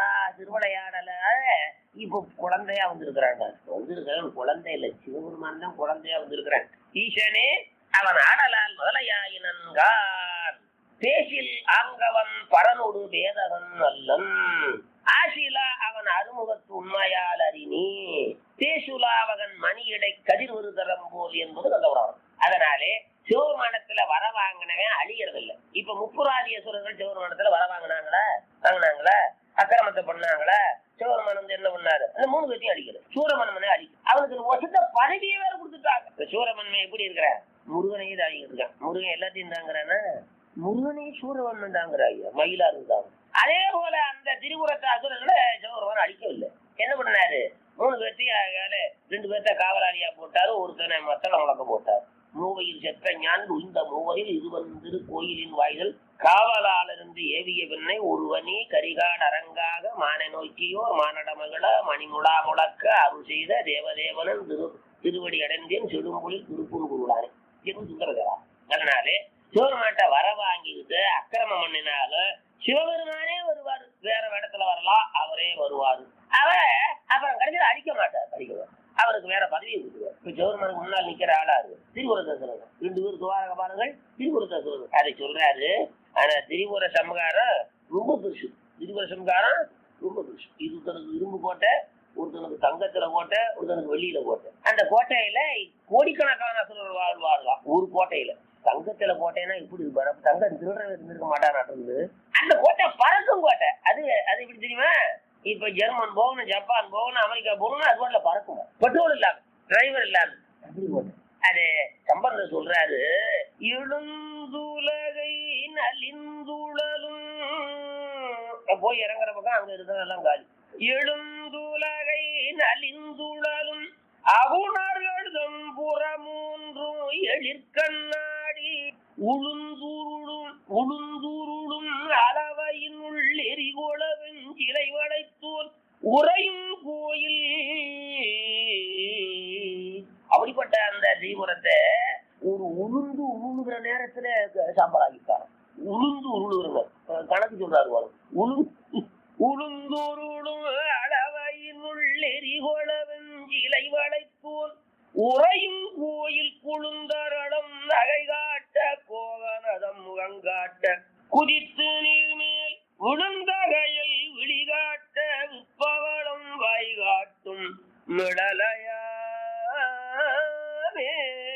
இப்ப குழந்தையா வந்திருக்கிறான். குழந்தை இல்ல, சிவபெருமான் தான் குழந்தையா வந்திருக்கிறான். ஈசனே அவன் ஆடலால் முதலையாயினன்கான். பேசில் ஆங்கவன் பரனொடு வேதகன் அல்லன். ஆசிலா அவன் அருமுகத்து உண்மையால் அறினி. தேசுலாவகன் மணியடை கதிர்வரு தரம் போல் என்பது கந்தபுராணம். அதனாலே சிவபெருமானத்துல வர வாங்கினவன் அழியறது இல்லை. இப்ப முப்புராதியசுரர்கள் சிவபெருமானத்துல வர வாங்கினாங்களா? அக்கிரமத்தை பண்ணாங்களா? சிவபெருமானம் என்ன பண்ணாரு? அந்த 3 பேரையும் அடிக்கிறது. சூரமன்மனை அடிக்கும். அவனுக்கு வசத்த பதவியே வேற கொடுத்துட்டாங்க. இப்ப சூரமன்மை எப்படி இருக்கிற? முருகனையே தாங்கிட்டு இருக்கான். முருகன் எல்லாத்தையும் தாங்குறானா? முருகனையே சூரமன்மன் தாங்குறாங்க, மயிலாறு தாங்க. அதே போல அந்த திரிபுரத்து அசுரர்களை சிவபெருமான் அடிக்கவில்லை. என்ன பண்ணாரு? 3 பேர்த்தையும் 2 பேர்த்த காவலாளியா போட்டாரு, ஒருத்தனை மத்தள முழக்க போட்டார். மூவையில் செற்ற ஞான் உய்ந்த மூவரில் இதுவந்திரு கோயிலின் வாய்கள் காவலாளருந்து ஏவிய பின்னை ஒருவனி கரிகாடு அரங்காக மானை நோக்கியோர் மானடமகள மணிமுழா முழக்க அருள் செய்த தேவதேவனன் திருவடி அடைந்தேன் செடும்பொழில் திருப்பூர் குருடானே என்று சுந்தரகரா. அதனாலே சிவபெருமான்ட்ட வர வாங்கிக்கிட்டு அக்கிரமம் பண்ணினாலும் சிவபெருமானே வருவார். வேற இடத்துல வரலாம், அவரே வருவார். அப்புறம் கடைசியில் அடிக்க மாட்டார். அவருக்கு வேற பதவியை கொடுக்குவார். இப்ப சிவபெருமானுக்கு முன்னால் நிக்கிற ஆளாரு திரிபுரசுரர்கள் 2 பேர் துவாரக பாருங்கள். திரிபுரசுரர்கள் அதை சொல்றாரு. ஆனா திரிபுர சம்ஹாரம் ரொம்ப பெருசு. திரிபுர சம்ஹாரம் ரொம்ப பெருசு. ஒருத்தனுக்கு இரும்பு கோட்டை, ஒருத்தனுக்கு தங்கத்துல கோட்டை, ஒருத்தனுக்கு வெள்ளியில கோட்டை. அந்த கோட்டையில கோடிக்கணக்கான அசுரர்கள் வாழ்வார்களாம். ஒரு கோட்டையில தங்கத்துல கோட்டைன்னா இப்படி இருப்பாரு. தங்கம் திருட இருந்திருக்க மாட்டான்னு அந்த கோட்டை பறக்கும் கோட்டை. அது எப்படி தெரியுமா? இப்ப ஜெர்மன் போகணும், ஜப்பான் போகணும், அமெரிக்கா போகணும், அது போல பறக்கும். பெட்ரோல் இல்லாம, டிரைவர் இல்லாம அப்படி போட்டு. அது சம்பந்தம் சொல்றாரு, எழுந்துலகை நலிந்துழலும். போய் இறங்குற பக்கம் அங்க இருக்கிறதெல்லாம் காலி. எழுந்துலகை நலிந்துழலும் அவுணர்களும் புறமூன்றும் எழிற்கண்ணாடி உளுந்தூருளும் அளவையினுள் எரிகோள வெஞ்சிலை வளைத்தோர் உறையும் கோயில். அப்படிப்பட்ட அந்த தீபுரத்தை ஒரு உளுந்துகிற நேரத்துல சாம்பலாகிட்டாங்க. உளுந்துருங்க கணக்கு சொல்றாரு. உளுந்தூருளும் அளவையினுள் எரிகோள வெஞ்சிலை வளைத்தோர் உறையும் கோயில் குழுந்தரடம் நகை காட்ட கோவனதம் முகங்காட்ட குதித்து நீர்மேல் விழுந்தகையில் விழிகாட்ட விற்பவளம் வாய்காட்டும் மிடலையானே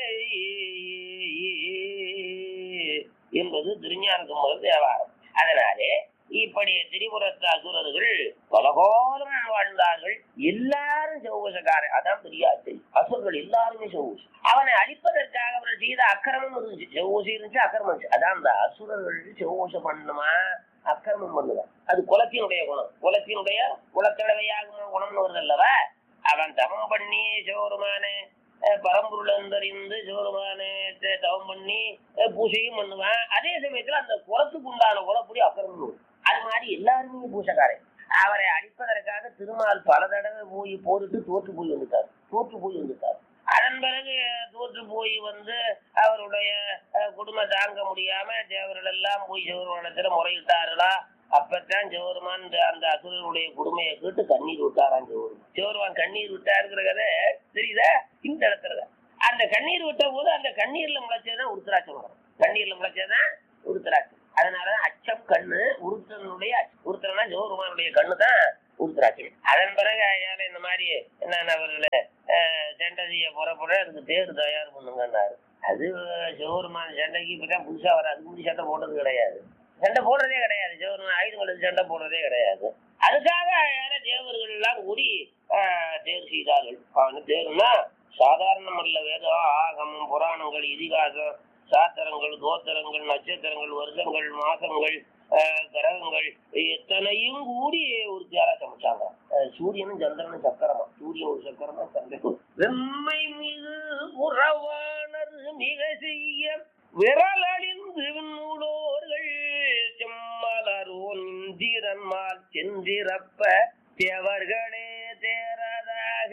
என்பது திருஞான தேவாரம். அதனாலே இப்படி திரிபுரத்து அசுரர்கள் பலகாலம் வாழ்ந்தார்கள். எல்லாரும் செவ்வசக்காரன். அதான் பெரிய ஆச்சரியம். அசுரர்கள் எல்லாருமே செவ்வசி. அவனை அழிப்பதற்காக அவர்கள் செய்த அக்கிரமம் இருந்துச்சு. செவ்வசி இருந்துச்சு, அக்கிரமம் இருந்துச்சு. அதான் அந்த அசுரர்கள் செவ்வசம் பண்ணுமா, அக்கிரமம் பண்ணுவான். அது குலத்தினுடைய குணம். குலத்தடவையாகும் குணம்னு வருது அல்லவா? அவன் தவம் பண்ணி சிவபெருமானே பரம்பொருள் அந்தறிந்து சிவபெருமானே தவம் பண்ணி பூஜையும் பண்ணுவான். அதே சமயத்துல அந்த குலத்துக்கு உண்டான குலப்படி அக்கிரமம். அது மாதிரி எல்லாருமே பூசக்காரன். அவரை அழிப்பதற்காக திருமால் பல தடவை போய் போட்டுட்டு தோற்று போய் வந்துட்டார். அதன் பிறகு தோற்று போய் அவருடைய குடும்ப தாங்க முடியாம தேவர்கள் எல்லாம் போய் சிவபெருமானத்துல முறையிட்டார்களா? அப்பத்தான் சிவபெருமான் அந்த அசுரனுடைய கொடுமையை கேட்டு கண்ணீர் விட்டாராம். சிவபெருமான் கண்ணீர் விட்டாருங்கிற கதை தெரியுதா? இந்த இடத்துல அந்த கண்ணீர் விட்ட போது அந்த கண்ணீர்ல முளைச்சதுதான் உருத்தராட்சம் வரும். கண்ணீர்ல முளைச்சதுதான் உருத்தராட்சம். அதனாலதான் அச்சம் கண்ணு உருத்தனா சிவபெருமானுடைய கண்ணு தான் உருத்தராட்சம். அதன் பிறகு இந்த மாதிரி என்னென்ன அவர்களை செண்டதிய புறப்பட அதுக்கு தேர் தயார் பண்ணுங்கன்னாரு. அது சிவபெருமான் சண்டைக்கு இப்பதான் புதுசா வர அதுக்கு முன்னாடி சண்டை போட்டது கிடையாது. சண்டை போடுறதே கிடையாது. சிவபெருமான் ஆயுதம் எடுத்து சண்டை போடுறதே கிடையாது. அதுக்காக தேவர்கள் எல்லாம் கூடி தேர் செய்தார்கள். தேர்னா சாதாரணம் அல்ல. வேதம், ஆகமம், புராணங்கள், இதிகாசம், சாத்திரங்கள், கோத்திரங்கள், நட்சத்திரங்கள், வருஷங்கள், மாசங்கள், கிரகங்கள் எத்தனையும் கூடி ஒரு தியாரா சமைச்சாங்க. சூரியனும் சந்திரனும் சக்கரமா, சூரியன் ஒரு சக்கரமா, சந்திரன் வெம்மை மிகு புறவானர் மிக செய்ய விரல் அழிந்து விண்ணூலோர்கள் செம்மலரோன் இந்திரன்மார் சென்றிரப்ப தேவர்களே தேரதாக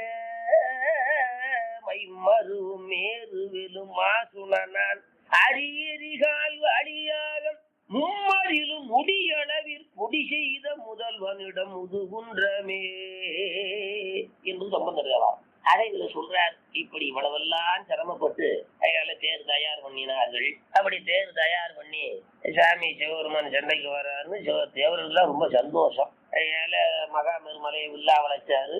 மைமரு மேருவிலும் மாசுணனான் அரியரிகால் அடியாக மும்மரிலும் முடியளவில் பொடி செய்த முதல்வனிடம் முதுகுன்றமே என்று சம்பந்தம். அதை இதுல சொல்றார். இப்படி இவ்வளவெல்லாம் சிரமப்பட்டு அயால தேர் தயார் பண்ணினார்கள். அப்படி தேர் தயார் பண்ணி சாமி சிவபெருமான் சண்டைக்கு வர்றாருன்னு தேவர்கள்லாம் ரொம்ப சந்தோஷம். அயால மகாமெருமலையை உள்ளா வளைச்சாரு.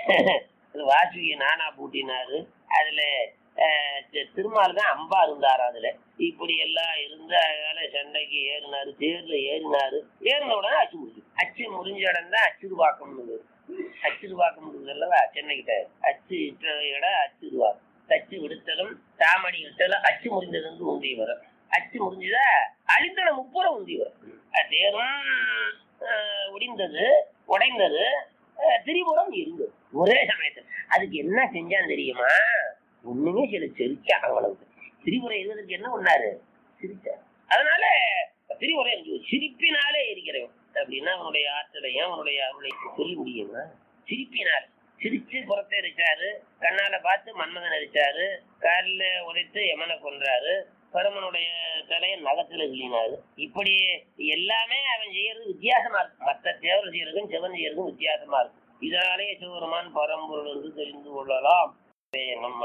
வாசுகி நானா பூட்டினாரு. அதுல திருமால் தான் அம்பா இருந்தாரு. அதுல இப்படி எல்லாம் இருந்து அதனால சண்டைக்கு ஏறினாரு. தேர்ல ஏறினாரு. ஏறின உடனே அச்சு முடிஞ்சு. அச்சு முடிஞ்ச இடம் தான் அச்சுருவாக்கம்னு. அச்சுருவாக்கம் அல்லவா சென்னைக்கிட்ட அச்சு இட்ட இடம் அச்சுருவாக்கம். தச்சு விடுத்தலும் தாமடி விட்டலும் அச்சு முடிந்தது உந்தி வரும். அச்சு முடிஞ்சதா அழிந்தன முப்புறம் உந்தி வரும். தேரும் ஒடிந்தது, உடைந்தது, திரிபுரம் இருந்தது ஒரே சமயத்தில். அதுக்கு என்ன செஞ்சான்னு தெரியுமா? ஒண்ணுமே சிரிச்சா. அவ்வளவு திரிபுரம் எழுதுறதுக்கு என்ன பண்ணாரு? சிரிச்சார். அதனால திரிபுரம் சிரிப்பினாலே இருக்கிறவன் அப்படின்னா அவனுடைய ஆற்றலையும் அவனுடைய அருளை சொல்லி முடியுமா? சிரிப்பினால் சிரிச்சு புறத்தை எரிச்சாரு. கண்ணால பார்த்து மன்மதன் எரிச்சாரு. காலில் உடைத்து யமனை கொன்றாரு. பரமனுடைய தலையை நகத்துல கிளினாரு. இப்படி எல்லாமே அவன் செய்யறது வித்தியாசமா இருக்கும். மற்ற தேவர் செய்யறதுக்கும் சிவன் செய்யறதுக்கும் வித்தியாசமா இருக்கும். இதனாலே சிவபெருமான் பரம்பொருள் என்று தெரிந்து கொள்ளலாம். நம்ம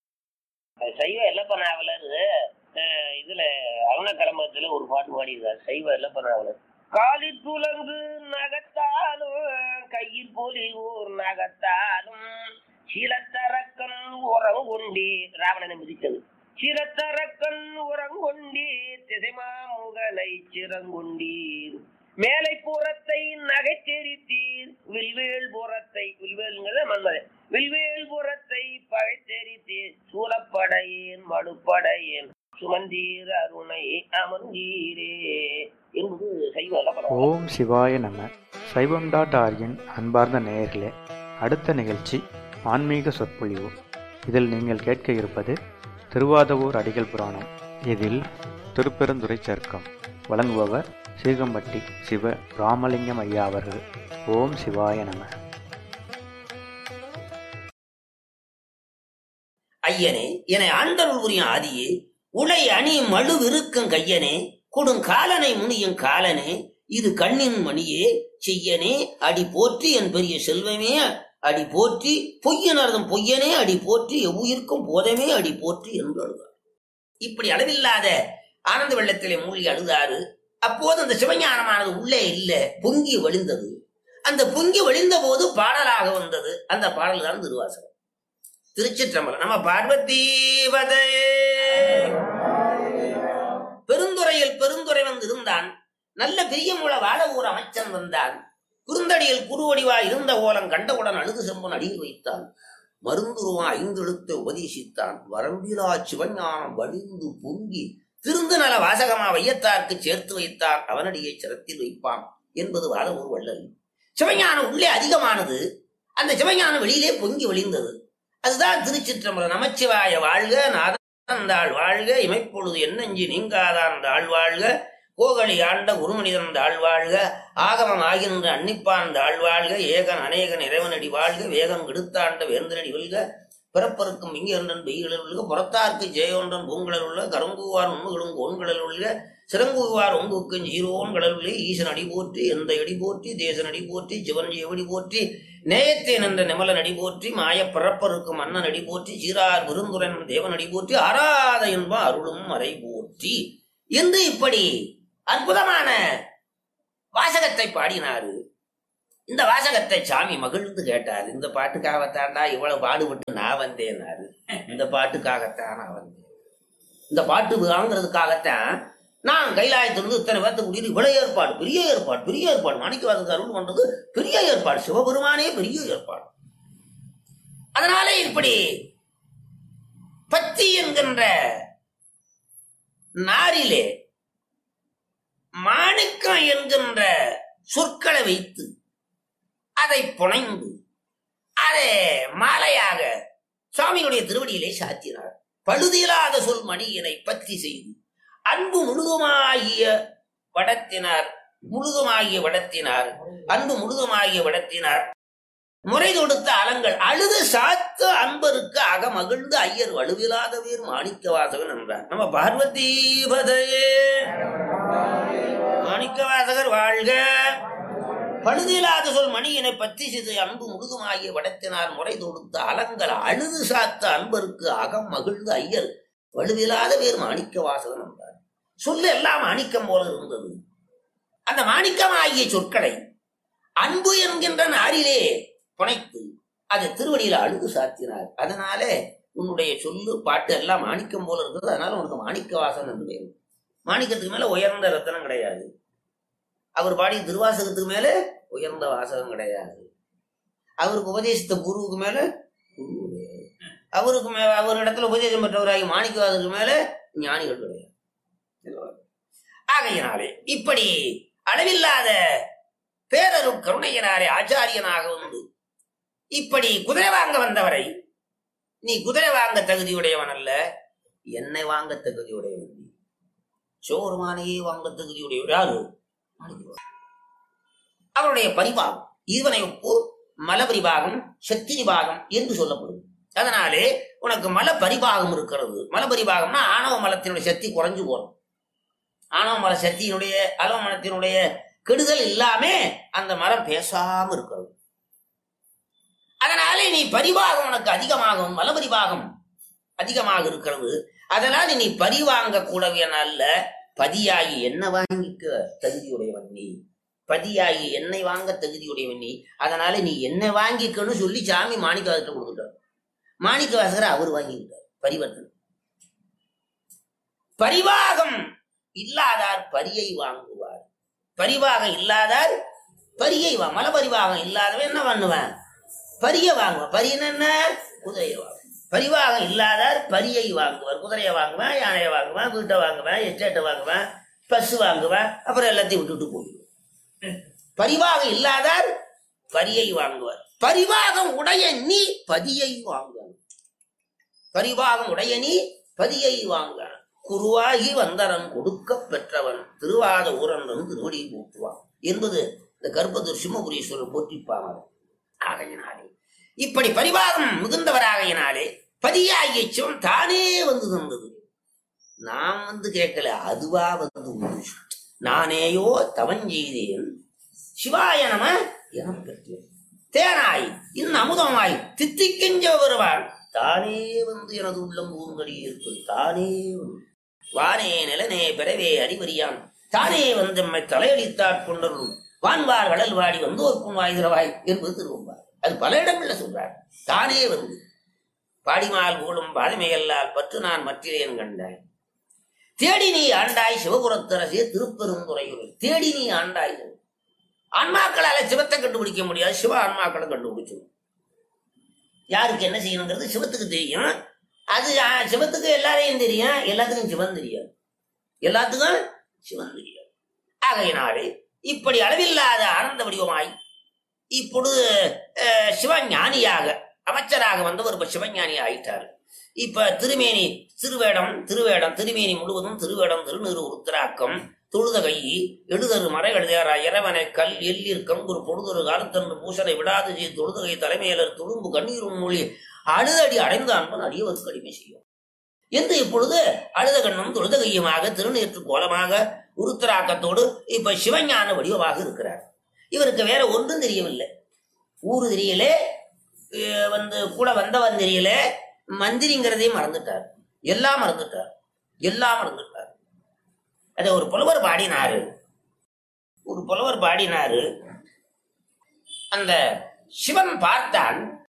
சைவ எல்லப்ப நாவலர் இதுல அருணக்கிழமத்துல ஒரு பாட்டு பாடியிருக்காரு. சைவ எல்லப்ப நாவலர் காலி துலங்கு நகத்தாலும் கையில் போலி ஊர் நகத்தாலும் சிலத்தரக்கன் உரங்கொண்டி ராவணனை மிதித்தது. சிரத்தரக்கன் உரங்கொண்டி திசைமா முகலை சிறங்கொண்டீர் மேலை புறத்தை நகை தெரித்தீர் வில்வேல் புறத்தை வில்வேல்ங்கிறத மன்மதன் வில்வேல் புறத்தை பகை தெரித்தீர் சூழப்படையேன் மடுப்படையேன் சுமந்தீர் அருணை அமர்ந்தீரே என்பது சைவ. ஓம் சிவாய நம. சைவம்.org-இன் அன்பார்ந்த நேயர்களே, அடுத்த நிகழ்ச்சி ஆன்மீக சொற்பொழிவு. இதில் நீங்கள் கேட்க இருப்பது திருவாதவூர் அடிகள் புராணம். இதில் திருப்பெருந்துறை சர்க்கம் வழங்குபவர் சீகம்பட்டி சிவ ராமலிங்கம் ஐயா அவர்கள். ஓம் சிவாய நம. ஐயனே, என ஆண்டருள் புரியும் ஆதியே, உலை அணி மழு இருக்கும் கையனே, கொடுங்காலனை முனியும் காலனே, இது கண்ணின் மணியே செய்யனே அடி போற்றி, என் பெரிய செல்வமே அடி போற்றி, பொய்யனர்தம் பொய்யனே அடி போற்றி, எவ்வுயிர்க்கும் போதமே அடி போற்றி என்று அழுதார். இப்படி அளவில்லாத ஆனந்த வெள்ளத்திலே மூழ்கி அழுதாரு. அப்போது அந்த சிவஞானமானது உள்ளே இல்ல, பொங்கி வழிந்தது. அந்த பொங்கி வழிந்த போது பாடலாக வந்தது. அந்த பாடல் தான் திருவாசகம். திருச்சிற்றம்பலம். நம்ம பார்வதி பதையே. பெருந்துறையில் பெருந்துறை வந்திருந்தான். நல்ல பிரியமுள்ள வாழ ஊர் அமைச்சன் வந்தான். குறுந்தடியில் குறுவடிவா இருந்த ஓலம் கண்டவுடன் அழுது செம்பன் அடியில் வைத்தான். மருந்துருவா 5 எழுத்தை உபதேசித்தான். வரம்பிலா சிவஞானம் வழிந்து பொங்கி திருந்து நல வாசகமா வையத்தார்க்கு சேர்த்து வைத்தான். அவனடியை சிரத்தில் வைப்பான் என்பது வாழ ஊர் வள்ளல். சிவஞானம் உள்ளே அதிகமானது. அந்த சிவஞானம் வெளியிலே பொங்கி வழிந்தது. அதுதான் திருச்சிற்றம்பலம். நமச்சிவாய வாழ்க, நாதந்தாள் வாழ்க, இமைப்பொழுது என்னஞ்சி நீங்காதான் தாழ் வாழ்க, கோகலி ஆண்ட குருமனிதன் தாழ் வாழ்க, ஆகமம் ஆகின்ற அன்னிப்பான் தாழ் வாழ்க, ஏகன் அநேகன் இறைவனடி வாழ்க, வேகம் கெடுத்தாண்ட வேந்தனடி வெல்க, பிறப்பருக்கும் இங்கொன்றன் பெய்களல் உள்ள, புறத்தார்க்கு ஜெயொன்றன் பூங்கடல் உள்ள, கருங்குவார் உண்முகளும் கோன்கடல் உள்ள, சிறங்குவார் ஒங்குக்கும் ஜீரோன் கடல் உள்ள, ஈசன் அடி போற்றி, எந்த அடி போற்றி, தேசன் அடி போற்றி, சிவன் எவடி போற்றி, நேயத்தேன் என்ற நிமலன் அடி போற்றி, மாய பிறப்பருக்கும் அண்ணன் அடி போற்றி, சீரார் விருந்துரன் தேவன் அடி போற்றி, ஆராத என்பா அருளும் மறை போற்றி என்று இப்படி அற்புதமான வாசகத்தை பாடினாரு. இந்த வாசகத்தை சாமி மகிழ்ந்து கேட்டார். இந்த பாட்டுக்காகத்தாண்டா இவ்வளவு பாடுபட்டு நான் வந்தேனாரு. இந்த பாட்டுக்காகத்தான் நான் வந்தேன். இந்த பாட்டு வாங்குறதுக்காகத்தான் நான் கைலாயத்திலிருந்து இத்தனை பேர்த்து கூட்டிட்டு இவ்வளவு ஏற்பாடு, பெரிய ஏற்பாடு, பெரிய ஏற்பாடு. மாணிக்கவாசகர் அருள் பண்றது பெரிய ஏற்பாடு, சிவபெருமானே பெரிய ஏற்பாடு. அதனால இப்படி பத்தி என்கின்ற நாரிலே மாணிக்கம் என்கின்ற சொற்களை வைத்து அதை புனைந்து அதை மாலையாக சுவாமியுடைய திருவடியிலே சாத்தினார். பழுதிலாத சொல் மணியினை பற்றி செய்து அன்பு முழுதுமாகிய வடத்தினார் அன்பு முழுதுமாகிய வடத்தினார் முறை தொடுத்த அலங்கள் அழுது சாத்த அன்பருக்கு அகமகிழ்ந்து ஐயர் வலுவிலாத வேர் மாணிக்கவாசகன் என்றார். நம்ம பார்வதி பதையே மாணிக்கவாசகர் வாழ்க. பழுதிலாத சொல் மணியினை பற்றி செய்து அன்பு முழுதுமாகிய வடத்தினார் முறை தொடுத்த அலங்கள் அழுது சாத்த அன்பருக்கு அகம் மகிழ்ந்து ஐயர் வலுவிலாத வேர் மாணிக்கவாசகன் என்றார். சொல்லு எல்லாம் மாணிக்கம் போல இருந்தது. அந்த மாணிக்கம் ஆகிய சொற்களை அன்பு என்கின்ற நாரிலே புனைத்து அது திருவடியில அழுது சாத்தினார். அதனால உன்னுடைய சொல்லு பாட்டு எல்லாம் மாணிக்கம் போல இருக்கிறது. அதனால உனக்கு மாணிக்க வாசன் என்று பேரு. மாணிக்கத்துக்கு மேல உயர்ந்த ரத்தனம் கிடையாது. அவர் பாடிய திருவாசகத்துக்கு மேல உயர்ந்த வாசகம் கிடையாது. அவருக்கு உபதேசித்த குருவுக்கு மேல அவருக்கு அவர் இடத்துல உபதேசம் பெற்றவராகி மாணிக்க வாசகத்துக்கு மேல ஞானிகள் கிடையாது. ஆகையினாலே இப்படி அளவில்லாத பேரருள் கருணையினாரே ஆச்சாரியனாக வந்து இப்படி குதிரை வாங்க வந்தவரை நீ குதிரை வாங்க தகுதியுடையவன் அல்ல, என்னை வாங்க தகுதியுடையவன். சோறுமானையே வாங்க தகுதியுடையவர் யாரு? அவருடைய பரிபாகம் ஈவனை ஒப்பு மல பரிபாகம் சக்தி நிபாகம் என்று சொல்லப்படும். அதனாலே உனக்கு மல பரிபாகம் இருக்கிறது. மல பரிபாகம்னா ஆணவ மலத்தினுடைய சக்தி குறைஞ்சு போறோம். ஆணவ மல சக்தியினுடைய அலவ மலத்தினுடைய கெடுதல் இல்லாம அந்த மரம் பேசாம இருக்கிறது. அதனாலே நீ பரிபாகம் உனக்கு அதிகமாகும், மல பரிபாகம் அதிகமாக இருக்கிறது. அதனால நீ பரிவாங்க கூடவியன் அல்ல, பதியாகி என்ன வாங்கிக்க தகுதியுடையவன் நீ. பதியாகி என்னை வாங்க தகுதியுடையவன் நீ. அதனால நீ என்ன வாங்கிக்கன்னு சொல்லி சாமி மாணிக்க வாசகர் கொடுத்துட்டார். மாணிக்க வாசகர் அவர் வாங்கிக்கிட்டார். பரிவர்த்தனை பரிவாகம் இல்லாதார் பரியை வாங்குவார். பரிவாகம் இல்லாதார் பரியை வாங்க. மல பரிவாகம் இல்லாதவன் என்ன பண்ணுவேன்? பரிய வாங்குவான். பரியன்னு என்ன? குதிரையை வாங்குவான். பரிவாகம் இல்லாதார் பரியை வாங்குவார். குதிரையை வாங்குவேன், யானையை வாங்குவேன், வீட்டை வாங்குவேன், எச்சேட்டை வாங்குவேன், பசு வாங்குவேன், அப்புறம் எல்லாத்தையும் விட்டுட்டு போயிடுவேன். பரிவாகம் இல்லாதார் பரியை வாங்குவார். பரிவாகம் உடைய நீ பதியை வாங்க. பரிவாகம் உடைய நீ பதியை வாங்க. குருவாகி வந்தரன் கொடுக்க பெற்றவன் திருவாத ஊரன் திருவடி போற்றுவான் என்பது இந்த கர்ப்பதூர் சிம்மபுரீஸ்வரர் போற்றிப்பாங்க. ஆகையினாலே இப்படி பரிவாகம் மிகுந்தவராகையினாலே பதியாகிய சிவன் தானே வந்து தந்தது. நாம் வந்து கேட்கல, அதுவா வந்து நானேயோ தவஞ்செய்தேன் சிவாய நம என பெற்றேன். தேனாய் இன்னும் அமுதமாய் தித்திக்கெஞ்ச வருவான் தானே வந்து எனது உள்ளம் பூங்கடி இருக்கும். தானே வந்து வானே நிலனே பிறவே அறிவறியான் தானே வந்து நம்மை தலையளித்தாற் கொண்டரும் வான்வார் கடல் வாடி வந்தோர்க்கும் வாய்திரவாய் என்பது திருவம்பார். அது பல இடங்கள்ல சொல்றார். தானே வந்து பாடிமால் போலும் பாதமையல்லால் பற்று நான் மற்றிலேன் கண்டாய் தேடி நீ ஆண்டாய் சிவபுரத்தரசே திருப்பெருந்துறையுள் தேடி நீ ஆண்டாய். ஆன்மாக்களால சிவத்தை கண்டுபிடிக்க முடியாது, சிவ ஆன்மாக்களை கண்டுபிடிச்சிடும். யாருக்கு என்ன செய்யணுங்கிறது சிவத்துக்கு தெரியும். அது சிவத்துக்கு எல்லாரையும் தெரியும், எல்லாத்துக்கும் சிவன் தெரியாது. எல்லாத்துக்கும் சிவன் தெரியாது. ஆகையினாலே இப்படி அளவில்லாத ஆனந்த வடிவமாய் இப்பொழுது சிவஞானியாக அமைச்சராக வந்தவர் இப்ப சிவஞானி ஆயிட்டாரு. இப்ப திருமேனி திருமேனி முழுவதும் திருவேடம் திருநீறு உருத்திராக்கம் தொழுத கை எழுதரு மறை எழுதியாரா இறைவனை கல் எல்லிற்கம் ஒரு பொழுதொரு காலத்தன்று பூசனை விடாது செய்து தொழுதகை தலைமையிலர் துளும்பு கண்ணீரும் மொழி அழுதடி அடைந்த அன்பன் அடியவருக்கு அடிமை செய்யும் என்று இப்பொழுது அழுத கண்ணும் தொழுத கையுமாக திருநீற்று கோலமாக உருத்திராக்கத்தோடு இப்ப சிவஞான வடிவமாக இருக்கிறார். இவருக்கு வேற ஒன்றும் தெரியவில்லை. ஊரு தெரியல, வந்து கூட வந்தவன் தெரியல, மந்திரிங்கிறதையும் மறந்துட்டார். எல்லாம் மறந்துட்டார். அதை ஒரு புலவர் பாடினாரு. அந்த சிவன் பார்த்தான்,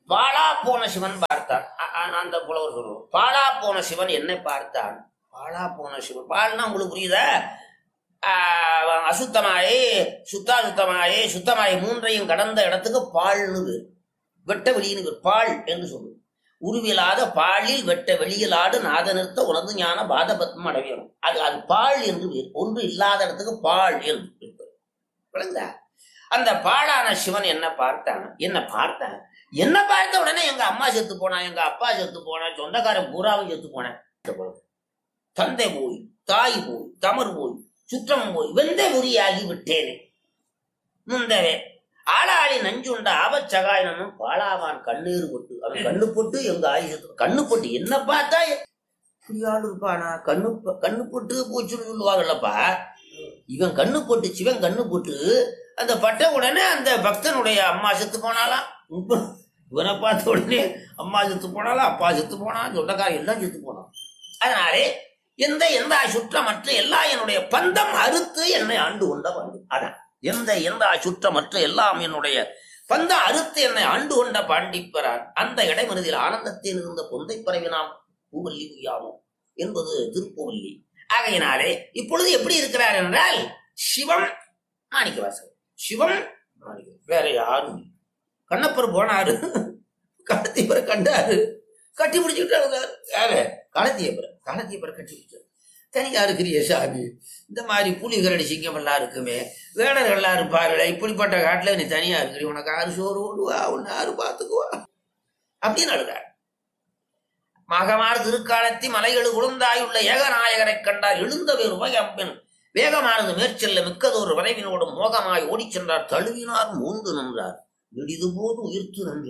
பாழா போன சிவன் பார்த்தான். அந்த புலவர் சொல்லுவோம், பாழா போன சிவன் என்னை பார்த்தான். பாழா போன சிவன், பால்னா உங்களுக்கு புரியுதா? அசுத்தமாயே சுத்தாசுத்தமாயே சுத்தமாயே மூன்றையும் கடந்த இடத்துக்கு பால்னு பேர். வெட்ட வெளியின்னு பேர். பால் என்று சொல்லுவோம். உருவிலாத பாலில் வெட்ட வெளியிலாடு நாத நிறுத்த உணர்ந்து ஞான பாத பத்மம் அடையணும். அது பால் என்று பேர். ஒன்று இல்லாத இடத்துக்கு பால் என்று விளங்குதா? அந்த பாழான சிவன் என்ன பார்த்தான். என்ன பார்த்த உடனே எங்க அம்மா செத்து போனா, எங்க அப்பா செத்து போனா, சொந்தக்காரன் பூராவும் செத்து போனேன். தந்தை போய், தாய் போய், தமர் போய், சுற்றம் போய், வெந்த முறியாகி விட்டேனே. முந்தவே ஆளாளி நஞ்சுண்ட ஆபச்சகாயனும் பாலாவான் கண்ணீர் போட்டு, அவன் கண்ணு போட்டு எங்க ஆயுஷத்து கண்ணு போட்டு என்ன பார்த்தா புரியாடு இருப்பானா? கண்ணு போட்டு போச்சுன்னு சொல்லுவாங்கல்லப்பா. இவன் கண்ணு போட்டு, சிவன் கண்ணு போட்டு அந்த பட்ட உடனே அந்த பக்தனுடைய அம்மா செத்து போனாலாம். இவனை பார்த்த உடனே அம்மா செத்து போனாலும், அப்பா செத்து போனான், சொந்தக்காரன் எல்லாம் செத்து போனான். அதனாலே எந்த சுற்றமற்ற எல்லா என்னுடைய பந்தம் அறுத்து என்னை ஆண்டு கொண்ட பாண்டி. அதான் எந்த சுற்றமற்ற எல்லாம் என்னுடைய பந்தம் அறுத்து என்னை ஆண்டு கொண்ட பாண்டிப்பரான். அந்த இடைமனதில் ஆனந்தத்தில் இருந்த பொந்தை பரவினாம் பூவல்லி உய்யாமோ என்பது திருப்புவல்லி. ஆகையினாலே இப்பொழுது எப்படி இருக்கிறார் என்றால், சிவம் மாணிக்கவாசகர், சிவம் வேற யாரும். கண்ணப்பர் போனாரு, காலத்தீபரை கண்டாரு, கட்டி பிடிச்சுட்டாரு. காலத்தீபரை கட்டி பிடிச்சாரு. தனியா இருக்கிறிய சாமி, இந்த மாதிரி புலி கரடி சிங்கம் எல்லாம் இருக்குமே, வேடர்கள்லாம் இருப்பார்களே, இப்படிப்பட்ட காட்டுல நீ தனியா இருக்கிறீ, உனக்கு ஆறு சோறு ஓடுவா, உன்னை ஆறு பார்த்துக்குவா அப்படின்னு அழுதார். மகமார் திருக்காலத்தி மலைகள் உளுந்தாயுள்ள ஏகநாயகரை கண்டார். எழுந்த வேறு வகையம்பின் வேகமானது மேற்செல்ல மிக்கதொரு வரைவினோடும் மோகமாய் ஓடிச் சென்றார். தழுவினார் மூந்து நின்றார். நெடிது போது உயிர்த்து நின்று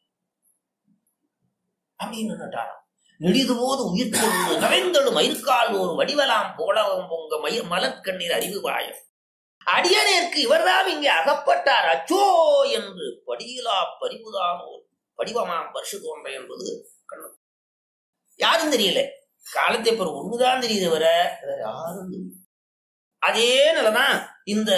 அப்படின்னு நின்றாராம். நெடிது போது உயிர்த்து நின்று நரைந்தெழு மயிர்கால் ஒரு வடிவலாம் போலவும் பொங்க மலர்கண்ணீர் அறிவு வாயம். அடியனேற்கு இவர்தான் இங்கே அகப்பட்டார் அச்சோ என்று படியிலா பரிவுதானோ படிவமாம் பரிசு தோன்ற என்பது கண்ணு. யாரும் தெரியல, காலத்தீபர் ஒண்ணுதான் தெரியுது, வர யாரும் தெரியல. அதே நிலைதான் இந்த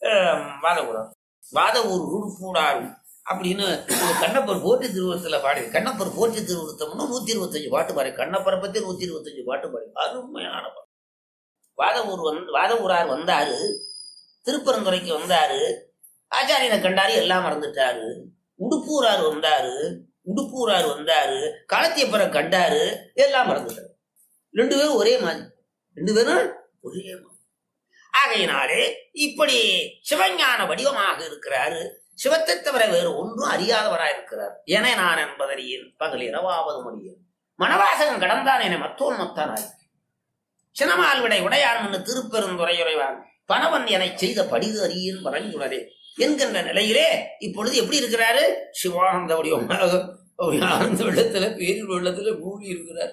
வாதவூர் உருப்பூடாரும் அப்படின்னு கண்ணப்பர் போற்றி திருவுருவத்துல பாடு. கண்ணப்பர் போற்றி திருவுருத்தம்னு 125 பாட்டு பாரு. கண்ணப்பரை பத்தி 125 பாட்டு பாரு. அருமையான பாட்டு. வாதவூரார் வந்தாரு, திருப்பரந்துரைக்கு வந்தாரு, ஆச்சாரியனை கண்டாரு, எல்லாம் மறந்துட்டாரு. உடுப்பூரார் வந்தாரு, காலத்தீபரை கண்டாரு, எல்லாம் மறந்துட்டாரு. 2 பேரும் ஒரே மாதிரி. ஆகையினாலே இப்படி சிவஞான வடிவமாக இருக்கிறாரு. சிவத்தை தவிர வேறு ஒன்றும் அறியாதவராய் இருக்கிறார். என நான் என்பதறியேன் பகல் இரவாவது முடியும் மனவாசகன் கடந்தான் என மத்தோன் மத்தானாய் சினமால் விடை உடையான் திருப்பெருந்துரையுறைவான் பணவன் என செய்த படிது அறியின் பரஞ்சுடரே என்கின்ற நிலையிலே இப்பொழுது எப்படி இருக்கிறாரு? சிவானந்த வடிவமாக ஆனந்த வெள்ளத்துல பேரில் வெள்ளத்துல மூழ்கி இருக்கிறார்.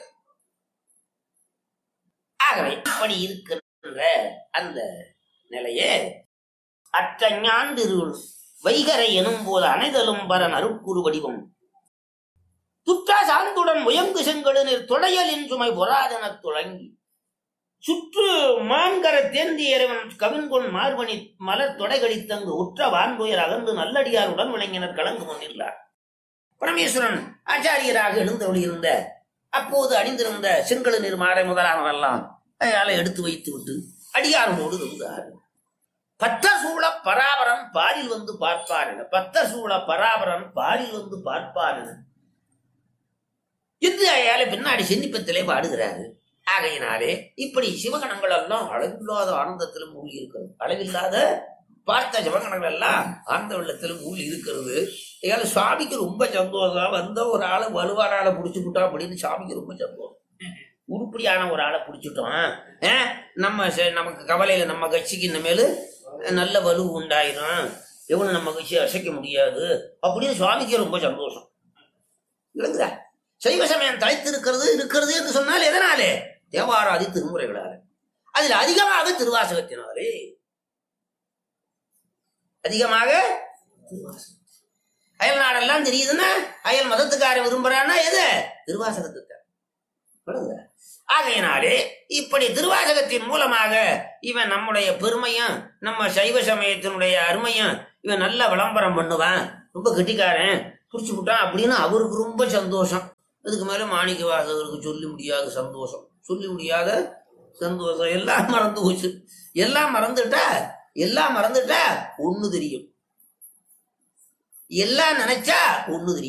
ஆகவே இப்படி இருக்கின்ற அந்த நிலையே அற்றஞாண்டிருள் வைகரை எனும் போது அணைதலும் பரன் அருட்குறு வடிவம் துற்றா சார்ந்துடன் முயங்கு செங்கழுநீர் துளையலின் சுமை பொறாதன துளங்கி சுற்று மான்கர தேந்தி இறைவன் கவின்கொன் மார்பணி மலர் தொடைகளித்தங்கு உற்ற வான்புயர் அகன்று நல்லடியார் உடன் விளங்கினர் கலந்து கொண்டிருந்தார். பரமேஸ்வரன் ஆச்சாரியராக எழுந்தொழியிருந்த அப்போது அணிந்திருந்த செங்கழுநீர் மாறை முதலானவெல்லாம் அயால எடுத்து வைத்து விட்டு அடியாரோடு இருந்தார். பத்தர் சூழ பராபரன் பாரில் வந்து பார்ப்பார் என, பத்தர் சூழ பராபரன் பாரில் வந்து பார்ப்பார் என என்று அயால பின்னாடி சென்னிப்பத்திலே பாடுகிறாரு. ஆகையினாலே இப்படி சிவகணங்கள் எல்லாம் அளவில்லாத ஆனந்தத்திலும் மூழ்கி இருக்கிறது. அளவில்லாத பார்த்த சிவகணங்கள் எல்லாம் ஆனந்த வெள்ளத்திலும் மூழ்கி இருக்கிறது. ஏன்னா சுவாமிக்கு ரொம்ப சந்தோஷம். வந்த ஒரு ஆளை வலுவான ஆளை பிடிச்சு விட்டோம் அப்படின்னு சுவாமிக்கு ரொம்ப சந்தோஷம். உருப்படியான ஒரு ஆளை பிடிச்சிட்டோம், நமக்கு கவலையில நம்ம கட்சிக்கு இனிமேல் நல்ல வலு உண்டாயிரும், எவனும் நம்ம கட்சியை அசைக்க முடியாது அப்படின்னு சுவாமிக்கு ரொம்ப சந்தோஷம். இல்லைங்களா? சைவ சமயம் தலைத்திருக்கிறது என்று சொன்னால் எதனாலே? தேவாராதி திருமுறைகளால, அதில் அதிகமாக திருவாசகத்தினாலே. அதிகமாக அயல் நாடெல்லாம் தெரியுதுன்னா அயல் மதத்துக்கார விரும்புறான்னா எது? திருவாசகத்துக்கு. ஆகையினாலே இப்படி திருவாசகத்தின் மூலமாக இவன் நம்முடைய பெருமையும் நம்ம சைவ சமயத்தினுடைய அருமையும் இவன் நல்ல விளம்பரம் பண்ணுவான். ரொம்ப கெட்டிக்காரன், குறிச்சு விட்டான் அப்படின்னு அவருக்கு ரொம்ப சந்தோஷம். அதுக்கு மேல மாணிக்க வாசகருக்கு சொல்லி முடியாத சந்தோஷம், சொல்லி முடியாத சந்தோஷம். எல்லாம் மறந்து போச்சு. எல்லாம் மறந்துட்டா ஒண்ணு தெரியும், எல்லாம் நினைச்சா ஒண்ணு தெரியும்.